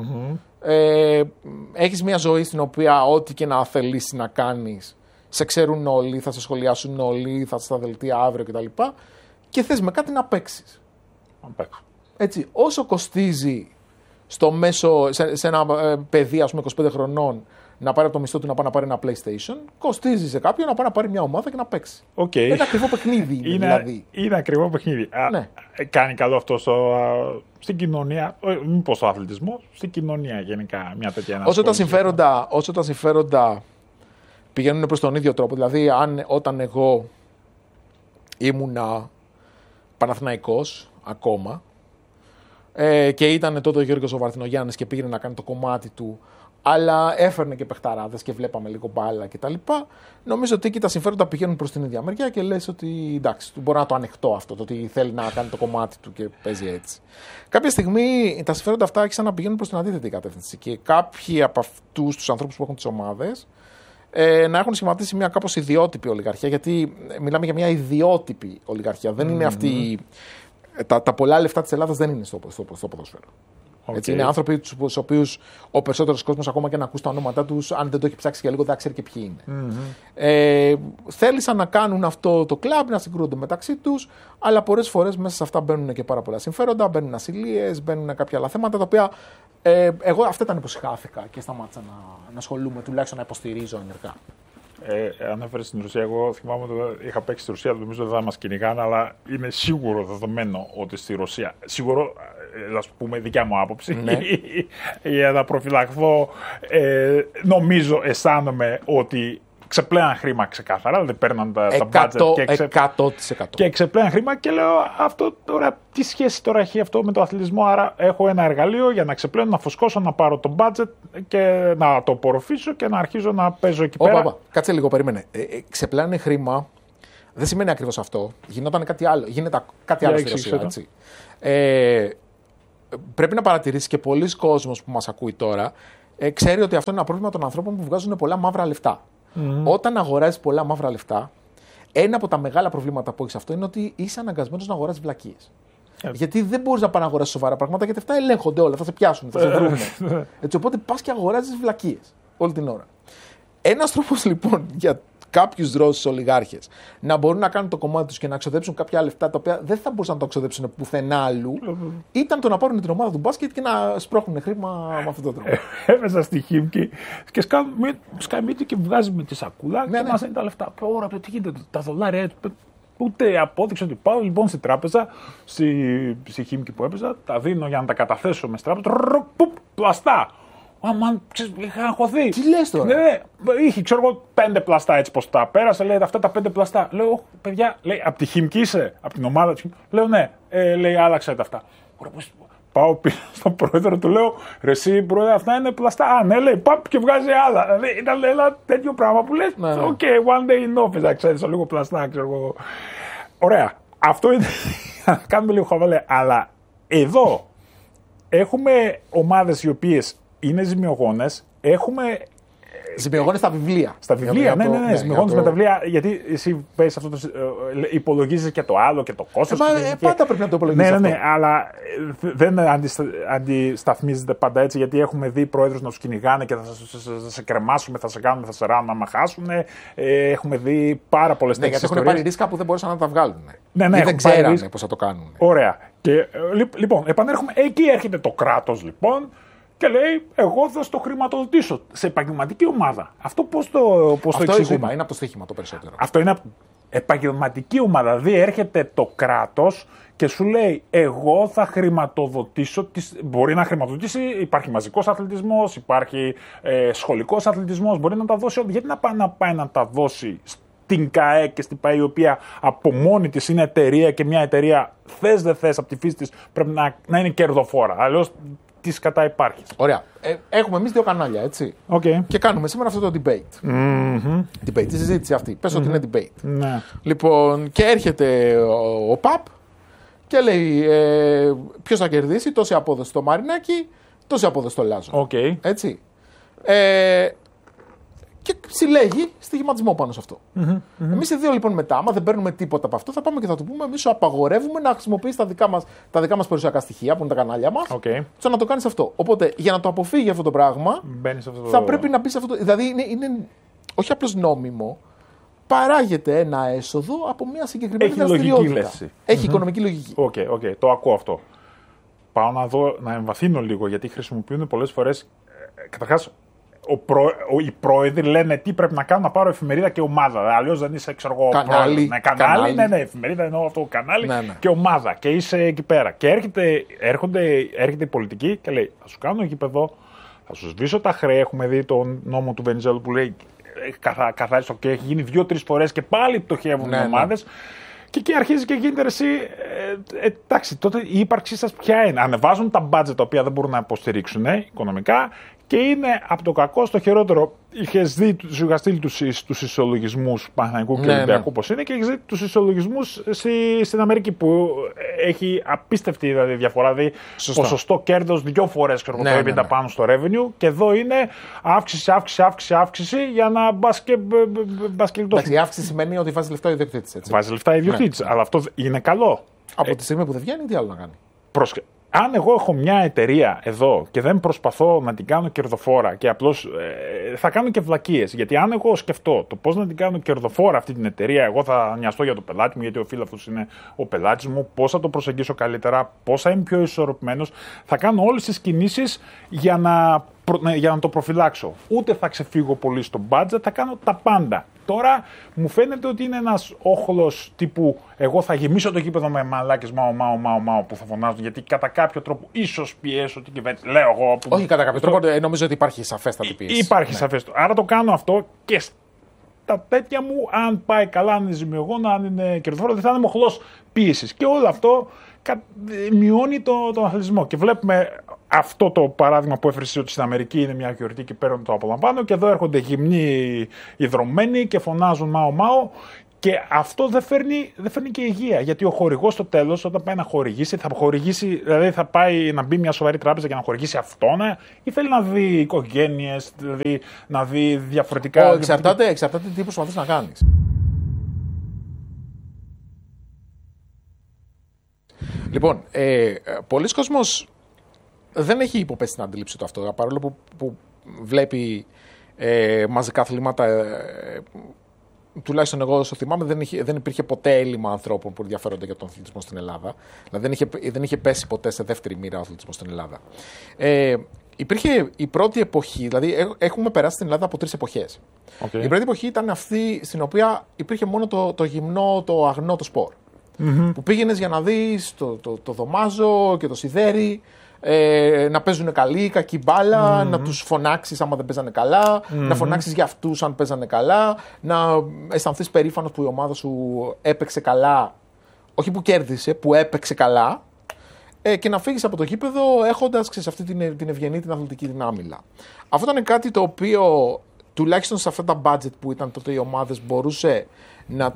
Έχεις μια ζωή στην οποία ό,τι και να θελήσεις να κάνεις, σε ξέρουν όλοι, θα σε σχολιάσουν όλοι, θα στα δελτία αύριο κτλ. Και θες με κάτι να παίξεις. Έτσι, όσο κοστίζει στο μέσο, σε ένα παιδί, ας πούμε, 25 χρονών, να πάρει από το μισθό του να πάει να πάρει ένα PlayStation, κοστίζει σε κάποιον να πάει να πάρει μια ομάδα και να παίξει. Είναι ακριβό παιχνίδι. Δηλαδή. Είναι ακριβό παιχνίδι. Ναι. Κάνει καλό αυτό στην κοινωνία, μήπως στο αθλητισμό, στην κοινωνία γενικά μια τέτοια ανασχόληση. Όσο τα συμφέροντα πηγαίνουν προς τον ίδιο τρόπο, δηλαδή όταν εγώ ήμουνα Παναθηναϊκός ακόμα και ήταν τότε ο Γιώργος ο Βαρθινογιάννης και πήγαινε να κάνει το κομμάτι του, αλλά έφερνε και παιχταράδες και βλέπαμε λίγο μπάλα κτλ. Νομίζω ότι εκεί τα συμφέροντα πηγαίνουν προς την ίδια μεριά και λες ότι εντάξει, μπορώ να το ανεχτώ αυτό, το ότι θέλει να κάνει το κομμάτι του και παίζει έτσι. Κάποια στιγμή τα συμφέροντα αυτά άρχισαν να πηγαίνουν προς την αντίθετη κατεύθυνση και κάποιοι από αυτούς τους ανθρώπους που έχουν τις ομάδες να έχουν σχηματίσει μια κάπως ιδιότυπη ολιγαρχία, γιατί μιλάμε για μια ιδιότυπη ολιγαρχία. Δεν είναι αυτή. Τα πολλά λεφτά της Ελλάδας δεν είναι στο ποδόσφαιρο. Έτσι, είναι άνθρωποι στους οποίους ο περισσότερος κόσμος, ακόμα και να ακούς τα ονόματά τους, αν δεν το έχει ψάξει για λίγο, δεν ξέρει και ποιοι είναι. Θέλησαν να κάνουν αυτό το κλαμπ, να συγκρούονται μεταξύ τους, αλλά πολλές φορές μέσα σε αυτά μπαίνουν και πάρα πολλά συμφέροντα, μπαίνουν ασυλίες, μπαίνουν κάποια άλλα θέματα, τα οποία εγώ αυτά ήταν που συχάθηκα και σταμάτησα να ασχολούμαι, τουλάχιστον να υποστηρίζω ενεργά. Ανέφερε στην Ρωσία. Εγώ θυμάμαι ότι είχα παίξει στη Ρωσία, νομίζω δεν θα μας κυνηγάνε, αλλά είναι σίγουρο δεδομένο ότι στη Ρωσία. Σίγουρο, ας πούμε, δικιά μου άποψη, ναι. Για να προφυλαχθώ, νομίζω, αισθάνομαι ότι ξεπλέαν χρήμα ξεκάθαρα, δηλαδή παίρναν τα budget 100%. Και ξεπλέαν χρήμα και λέω αυτό τώρα, τι σχέση τώρα έχει αυτό με το αθλητισμό, άρα έχω ένα εργαλείο για να ξεπλένω, να φουσκώσω, να πάρω το budget και να το απορροφήσω και να αρχίζω να παίζω εκεί πέρα. Κάτσε λίγο, περίμενε. Ξεπλάνε χρήμα, δεν σημαίνει ακριβώς αυτό, γινόταν κάτι άλλο, γίνεται κάτι άλλο στη Ρωσία, έτσι. Πρέπει να παρατηρήσεις και πολλοί κόσμος που μας ακούει τώρα, ξέρει ότι αυτό είναι ένα πρόβλημα των ανθρώπων που βγάζουν πολλά μαύρα λεφτά. Όταν αγοράζεις πολλά μαύρα λεφτά, ένα από τα μεγάλα προβλήματα που έχεις αυτό είναι ότι είσαι αναγκασμένος να αγοράζεις βλακίες. Γιατί δεν μπορείς να πας να αγοράσεις σοβαρά πράγματα, γιατί αυτά ελέγχονται όλα, θα σε πιάσουν, θα σε βρουν. Έτσι, οπότε πας και αγοράζεις βλακίες όλη την ώρα. Ένας τρόπος λοιπόν για κάποιους Ρώσους ολιγάρχες να μπορούν να κάνουν το κομμάτι τους και να ξοδέψουν κάποια λεφτά τα οποία δεν θα μπορούσαν να το ξοδέψουν πουθενά αλλού, ήταν το να πάρουν την ομάδα του μπάσκετ και να σπρώχνουν χρήμα με αυτόν τον τρόπο. Έπεσα στη Χίμκι και σκαμίτη και βγάζει με τη σακούλα και μας είναι τα λεφτά. Ωρα, τι γίνεται, τα δολάρια. Ούτε απόδειξε ότι πάω λοιπόν στην τράπεζα, στη Χίμκι που έπαιζα, τα δίνω για να τα καταθέσω με τράπεζα. Πλαστά. Αμάν, είχα αγχωθεί. Τι λες τώρα? Ναι, είχε, ξέρω εγώ, 5 πλαστά έτσι πως τα πέρασε. Λέει αυτά τα 5 πλαστά. Λέω, παιδιά, λέει, από τη Χίμκι είσαι, από την ομάδα τη Χίμκι. Λέω, ναι, λέει, άλλαξε τα αυτά. Πάω πίσω στον πρόεδρο, του λέω, ρε εσύ πρόεδρε, αυτά είναι πλαστά. Α, ναι, λέει, παπ και βγάζει άλλα. Δηλαδή ήταν ένα τέτοιο πράγμα που λες, οκ, one day in office, ξέρεις, λίγο πλαστά, ξέρω εγώ. Ωραία, αυτό είναι, κάνουμε λίγο χαβαλέ, αλλά εδώ έχουμε ομάδες οι οποίες είναι ζημιογόνες, έχουμε... Ζημιογόνες στα βιβλία. Στα βιβλία, ναι, ζημιογόνες με τα βιβλία, γιατί εσύ πες αυτό, υπολογίζεις και το άλλο και το κόστος. Πάντα πρέπει να το υπολογίσεις αυτό. Ναι, αλλά δεν αντισταθμίζεται πάντα έτσι, γιατί έχουμε δει πρόεδρους να τους κυνηγάνε και θα σε κρεμάσουμε, θα σε κάνουμε, θα σε ράνουμε άμα χάσουν. Έχουμε δει πάρα πολλές τέτοιες ιστορίες. Γιατί έχουν πάρει ρίσκα που δεν μπορούσαν να τα βγάλουν. Ναι, δεν ξέρανε πώς θα το κάνουν. Ωραία. Και, λοιπόν, επανέρχομαι, εκεί έρχεται το κράτος λοιπόν. Και λέει, εγώ θα στο χρηματοδοτήσω σε επαγγελματική ομάδα. Αυτό πώς το εξηγούμε? Είναι από το στοίχημα το περισσότερο. Αυτό είναι επαγγελματική ομάδα. Δηλαδή έρχεται το κράτος και σου λέει, εγώ θα χρηματοδοτήσω. Μπορεί να χρηματοδοτήσει, υπάρχει μαζικός αθλητισμός, υπάρχει σχολικός αθλητισμός. Μπορεί να τα δώσει. Γιατί να πάει να τα δώσει στην ΚΑΕ και στην ΠΑΕ, η οποία από μόνη της είναι εταιρεία και μια εταιρεία, θες δεν θες, από τη φύση της πρέπει να είναι κερδοφόρα. Αλλιώς τι κατά υπάρχει. Ωραία. Έχουμε εμείς 2 κανάλια, έτσι. Okay. Και κάνουμε σήμερα αυτό το debate. Debate, τη συζήτηση αυτή. Πες ότι είναι debate. Ναι. Λοιπόν, και έρχεται ο ΠΑΠ και λέει ποιος θα κερδίσει, τόση απόδοση στο Μαρινάκι, τόση απόδοση στο Λάζο. Okay. Έτσι. Και συλλέγει στοιχηματισμό πάνω σε αυτό. Εμείς οι δύο λοιπόν μετά, άμα δεν παίρνουμε τίποτα από αυτό, θα πάμε και θα του πούμε: εμείς σου απαγορεύουμε να χρησιμοποιείς τα δικά μας περιουσιακά στοιχεία, που είναι τα κανάλια μας, ώστε να το κάνεις αυτό. Οπότε για να το αποφύγει αυτό το πράγμα, θα πρέπει να μπει σε αυτό. Δηλαδή είναι όχι απλώς νόμιμο, παράγεται ένα έσοδο από μια συγκεκριμένη δραστηριότητα. Έχει οικονομική λογική. Το ακούω αυτό. Πάω να δω, να εμβαθύνω λίγο, γιατί χρησιμοποιούν πολλές φορές. Καταρχάς, οι πρόεδροι λένε τι πρέπει να κάνουν, να πάρω εφημερίδα και ομάδα. Αλλιώς δεν είσαι, ξέρω εγώ, κανάλι. Ναι, εφημερίδα εννοώ αυτό, κανάλι και ομάδα. Και είσαι εκεί πέρα. Και έρχεται η πολιτική και λέει: θα σου κάνω γήπεδο, θα σου σβήσω τα χρέη. Έχουμε δει τον νόμο του Βενιζέλου που λέει: καθάριστο και έχει γίνει 2-3 φορές και πάλι πτωχεύουν οι ομάδες. Και εκεί αρχίζει και γίνεται εσύ. Εντάξει, τότε η ύπαρξή σας ποια είναι? Ανεβάζουν τα budget τα οποία δεν μπορούν να υποστηρίξουν οικονομικά και είναι από το κακό στο χειρότερο. Είχα στείλει τους ισολογισμούς Παναθηναϊκού και Ολυμπιακού πώς είναι, και έχεις δει τους ισολογισμούς στην Αμερική που έχει απίστευτη διαφορά. Δηλαδή ποσοστό κέρδος 2 φορές το EBITDA πάνω στο revenue, και εδώ είναι αύξηση για να μπασκελτώσει. Η αύξηση σημαίνει ότι βάζει λεφτά ο ιδιοκτήτης. Βάζει λεφτά ο ιδιοκτήτης, αλλά αυτό είναι καλό. Από τη στιγμή που δεν βγαίνει, τι άλλο να κάνει? αν εγώ έχω μια εταιρεία εδώ και δεν προσπαθώ να την κάνω κερδοφόρα και απλώς θα κάνω και βλακίες. Γιατί αν εγώ σκεφτώ το πώς να την κάνω κερδοφόρα αυτή την εταιρεία, εγώ θα νοιαστώ για το πελάτη μου, γιατί ο φίλαθλος είναι ο πελάτης μου, πώς θα το προσεγγίσω καλύτερα, πώς θα είμαι πιο ισορροπημένος, θα κάνω όλες τις κινήσεις για να το προφυλάξω. Ούτε θα ξεφύγω πολύ στο budget, θα κάνω τα πάντα. Τώρα μου φαίνεται ότι είναι ένας όχλος τύπου εγώ θα γεμίσω το γήπεδο με μαλάκες μάω που θα φωνάζουν, γιατί κατά κάποιο τρόπο ίσως πιέσω την κυβέρνηση. Λέω εγώ. Όχι κατά κάποιο τρόπο, νομίζω ότι υπάρχει σαφέστατη πίεση. Υπάρχει σαφέστατη. Άρα το κάνω αυτό και στα τέτοια μου, αν πάει καλά, αν είναι ζημιογόνο, αν είναι κερδοφόρο, δεν θα είναι μοχλός πίεσης. Και όλο αυτό μειώνει τον αθλητισμό. Και βλέπουμε αυτό το παράδειγμα που έφερε ότι στην Αμερική είναι μια γιορτή και παίρνουν το απολαμβάνω, και εδώ έρχονται γυμνοί ιδρωμένοι και φωνάζουν μάω. Και αυτό δεν φέρνει και υγεία. Γιατί ο χορηγός στο τέλος, όταν πάει να χορηγήσει, δηλαδή θα πάει να μπει μια σοβαρή τράπεζα και να χορηγήσει αυτόν, ή θέλει να δει οικογένειες, δηλαδή να δει διαφορετικά. Εξαρτάται τι προσπαθείς να κάνεις. Λοιπόν, πολλοί κόσμος δεν έχει υποπέσει στην αντίληψη του αυτό, παρόλο που βλέπει μαζικά αθλήματα. Τουλάχιστον εγώ όσο θυμάμαι, δεν υπήρχε ποτέ έλλειμμα ανθρώπων που ενδιαφέρονται για τον αθλητισμό στην Ελλάδα. Δηλαδή δεν είχε πέσει ποτέ σε δεύτερη μοίρα ο αθλητισμός στην Ελλάδα. Υπήρχε η πρώτη εποχή, δηλαδή έχουμε περάσει στην Ελλάδα από 3 εποχές. Okay. Η πρώτη εποχή ήταν αυτή στην οποία υπήρχε μόνο το γυμνό, το αγνό, το σπορ. Mm-hmm. Που πήγαινες για να δεις το δωμάζο και το σιδέρι, να παίζουν καλή, κακή μπάλα, να τους φωνάξεις άμα δεν παίζανε καλά, να φωνάξεις για αυτούς αν παίζανε καλά, να αισθανθείς περήφανος που η ομάδα σου έπαιξε καλά, όχι που κέρδισε, που έπαιξε καλά, και να φύγεις από το γήπεδο έχοντας αυτή την ευγενή, την αθλητική δυνάμιλα. Αυτό ήταν κάτι το οποίο τουλάχιστον σε αυτά τα budget που ήταν τότε οι ομάδες μπορούσε να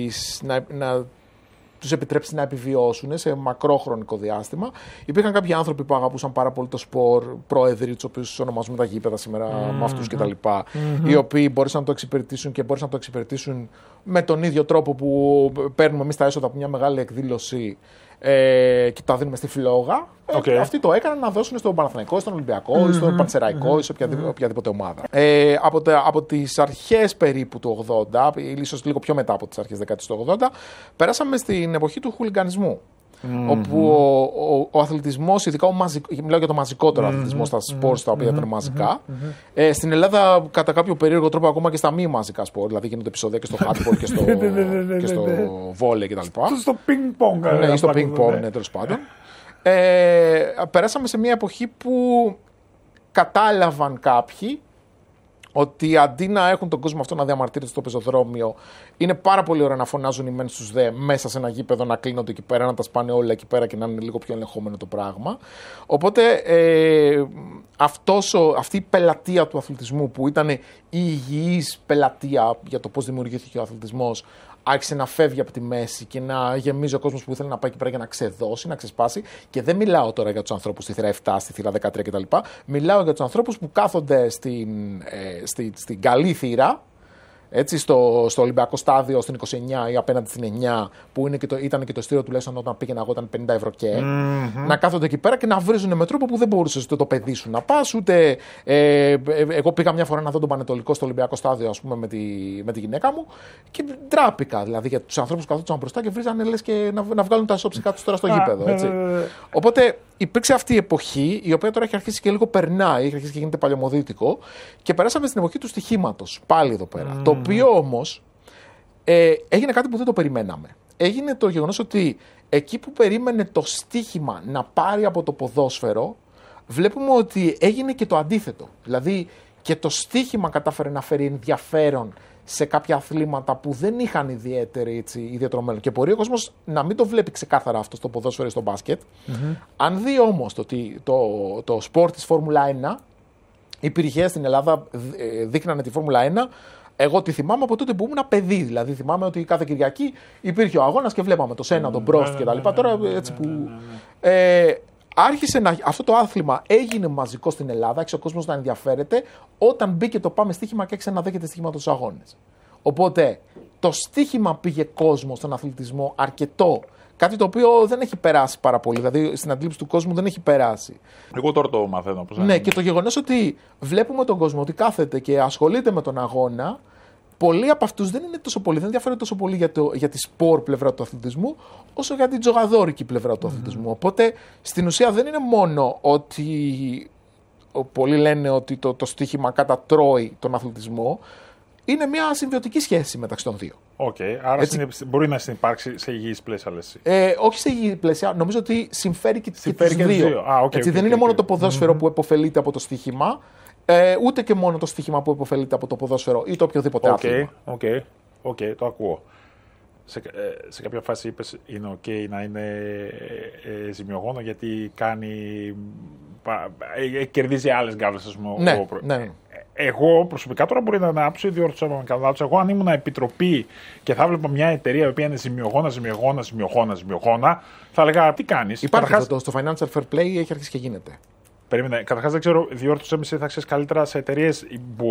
τους επιτρέψει να επιβιώσουν σε μακρό χρονικό διάστημα. Υπήρχαν κάποιοι άνθρωποι που αγαπούσαν πάρα πολύ το σπορ, πρόεδροι, τους οποίους ονομάζουμε τα γήπεδα σήμερα με αυτούς κτλ. Οι οποίοι μπορούσαν να το εξυπηρετήσουν και μπορούσαν να το εξυπηρετήσουν με τον ίδιο τρόπο που παίρνουμε εμείς τα έσοδα από μια μεγάλη εκδήλωση και τα δίνουμε στη φλόγα. Αυτοί το έκαναν να δώσουν στον Παναθηναϊκό, στον Ολυμπιακό, στον Πανσεραϊκό ή σε οποιαδήποτε ομάδα. Από τις αρχές περίπου του 80, ίσως λίγο πιο μετά από τις αρχές δεκαετίας του 80, περάσαμε στην εποχή του χουλιγκανισμού. Όπου ο αθλητισμός, ειδικά μιλάω για το μαζικότερο αθλητισμό στα σπορ, τα οποία ήταν μαζικά. Στην Ελλάδα, κατά κάποιο περίεργο τρόπο, ακόμα και στα μη μαζικά σπορ, δηλαδή γίνονται επεισόδια και στο handball και στο βόλεϊ κτλ. Στο ping-pong. Ναι, στο ping-pong, ναι, τέλος πάντων. Περάσαμε σε μια εποχή που κατάλαβαν κάποιοι ότι αντί να έχουν τον κόσμο αυτό να διαμαρτύρεται στο πεζοδρόμιο, είναι πάρα πολύ ωραία να φωνάζουν οι μεν στους δε μέσα σε ένα γήπεδο, να κλείνονται εκεί πέρα, να τα σπάνε όλα εκεί πέρα και να είναι λίγο πιο ελεγχόμενο το πράγμα. Οπότε αυτή η πελατεία του αθλητισμού, που ήταν η υγιής πελατεία για το πώς δημιουργήθηκε ο αθλητισμός, άρχισε να φεύγει από τη μέση και να γεμίζει ο κόσμος που ήθελε να πάει εκεί πέρα για να ξεδώσει, να ξεσπάσει. Και δεν μιλάω τώρα για τους ανθρώπους στη θύρα 7, στη θύρα 13 κτλ. Μιλάω για τους ανθρώπους που κάθονται στην καλή θύρα, έτσι, στο Ολυμπιακό στάδιο, στην 29 ή απέναντι στην 9, που ήταν και το ειστήριο τουλάχιστον όταν πήγαινα εγώ ήταν 50 ευρώ και. Να κάθονται εκεί πέρα και να βρίζουν με τρόπο που δεν μπορούσες ούτε το παιδί σου να πας, ούτε. Εγώ πήγα μια φορά να δω τον Πανετολικό στο Ολυμπιακό στάδιο, ας πούμε, με τη γυναίκα μου, και ντράπηκα δηλαδή για τους ανθρώπους που καθόντουσαν μπροστά και βρίζανε λες και να βγάλουν τα ισόψυχά τους τώρα στο γήπεδο. Έτσι. Οπότε υπήρξε αυτή η εποχή, η οποία τώρα έχει αρχίσει και λίγο περνάει, έχει αρχίσει και γίνεται παλαιομοδίτικο, και περάσαμε στην εποχή του στοιχήματος. Πάλι εδώ πέρα. Το οποίο όμως έγινε κάτι που δεν το περιμέναμε. Έγινε το γεγονός ότι εκεί που περίμενε το στοίχημα να πάρει από το ποδόσφαιρο, βλέπουμε ότι έγινε και το αντίθετο. Δηλαδή και το στοίχημα κατάφερε να φέρει ενδιαφέρον σε κάποια αθλήματα που δεν είχαν ιδιαίτερο μέλλον. Και μπορεί ο κόσμος να μην το βλέπει ξεκάθαρα αυτό στο ποδόσφαιρο ή στο μπάσκετ. Αν δει όμως το σπορ της Φόρμουλα 1, οι πυρηχές στην Ελλάδα δείχνανε τη Φόρμουλα 1. Εγώ τη θυμάμαι από τότε που ήμουν παιδί. Δηλαδή θυμάμαι ότι κάθε Κυριακή υπήρχε ο αγώνας και βλέπαμε το Σένα, τον Μπρόστ κτλ. Τώρα έτσι που. Άρχισε αυτό το άθλημα, έγινε μαζικό στην Ελλάδα, άρχισε ο κόσμος να ενδιαφέρεται όταν μπήκε το πάμε στοίχημα και άρχισε να δέχεται στοίχημα στους αγώνες. Οπότε το στοίχημα πήγε κόσμο στον αθλητισμό αρκετό, Κάτι το οποίο δεν έχει περάσει πάρα πολύ. Δηλαδή στην αντίληψη του κόσμου δεν έχει περάσει. Εγώ τώρα το μαθαίνω. Ναι, και το γεγονός ότι βλέπουμε τον κόσμο ότι κάθεται και ασχολείται με τον αγώνα. Πολλοί από αυτούς δεν ενδιαφέρονται τόσο πολύ για τη σπορ πλευρά του αθλητισμού, όσο για την τζογαδόρικη πλευρά του αθλητισμού. Οπότε στην ουσία δεν είναι μόνο ότι πολλοί λένε ότι το στοίχημα κατατρώει τον αθλητισμό, είναι μια συμβιωτική σχέση μεταξύ των δύο. Άρα μπορεί να υπάρξει σε υγιής πλαίσια, λες. Όχι σε υγιή πλαίσια, νομίζω ότι συμφέρει και τις δύο. Δεν είναι μόνο το ποδόσφαιρο που επωφελείται από το στοίχημα, ούτε και μόνο το στοίχημα που επωφελείται από το ποδόσφαιρο ή το οποιοδήποτε άθλημα. Το ακούω. Σε κάποια φάση είπες είναι να είναι ζημιογόνο γιατί κερδίζει άλλες γκάβλες, ας πούμε. Ναι. Εγώ προσωπικά τώρα μπορεί να ανάψω ή διόρθωσα με κανένα λάθος. Εγώ αν ήμουν επιτροπή και θα βλέπω μια εταιρεία η οποία είναι ζημιογόνα, θα έλεγα τι κάνεις. Υπάρχει αυτό στο financial fair play, έχει αρχίσει και γίνεται. Περίμενε. Καταρχάς δεν ξέρω, διόρθωσα με εσύ, θα ξέρεις καλύτερα σε εταιρείες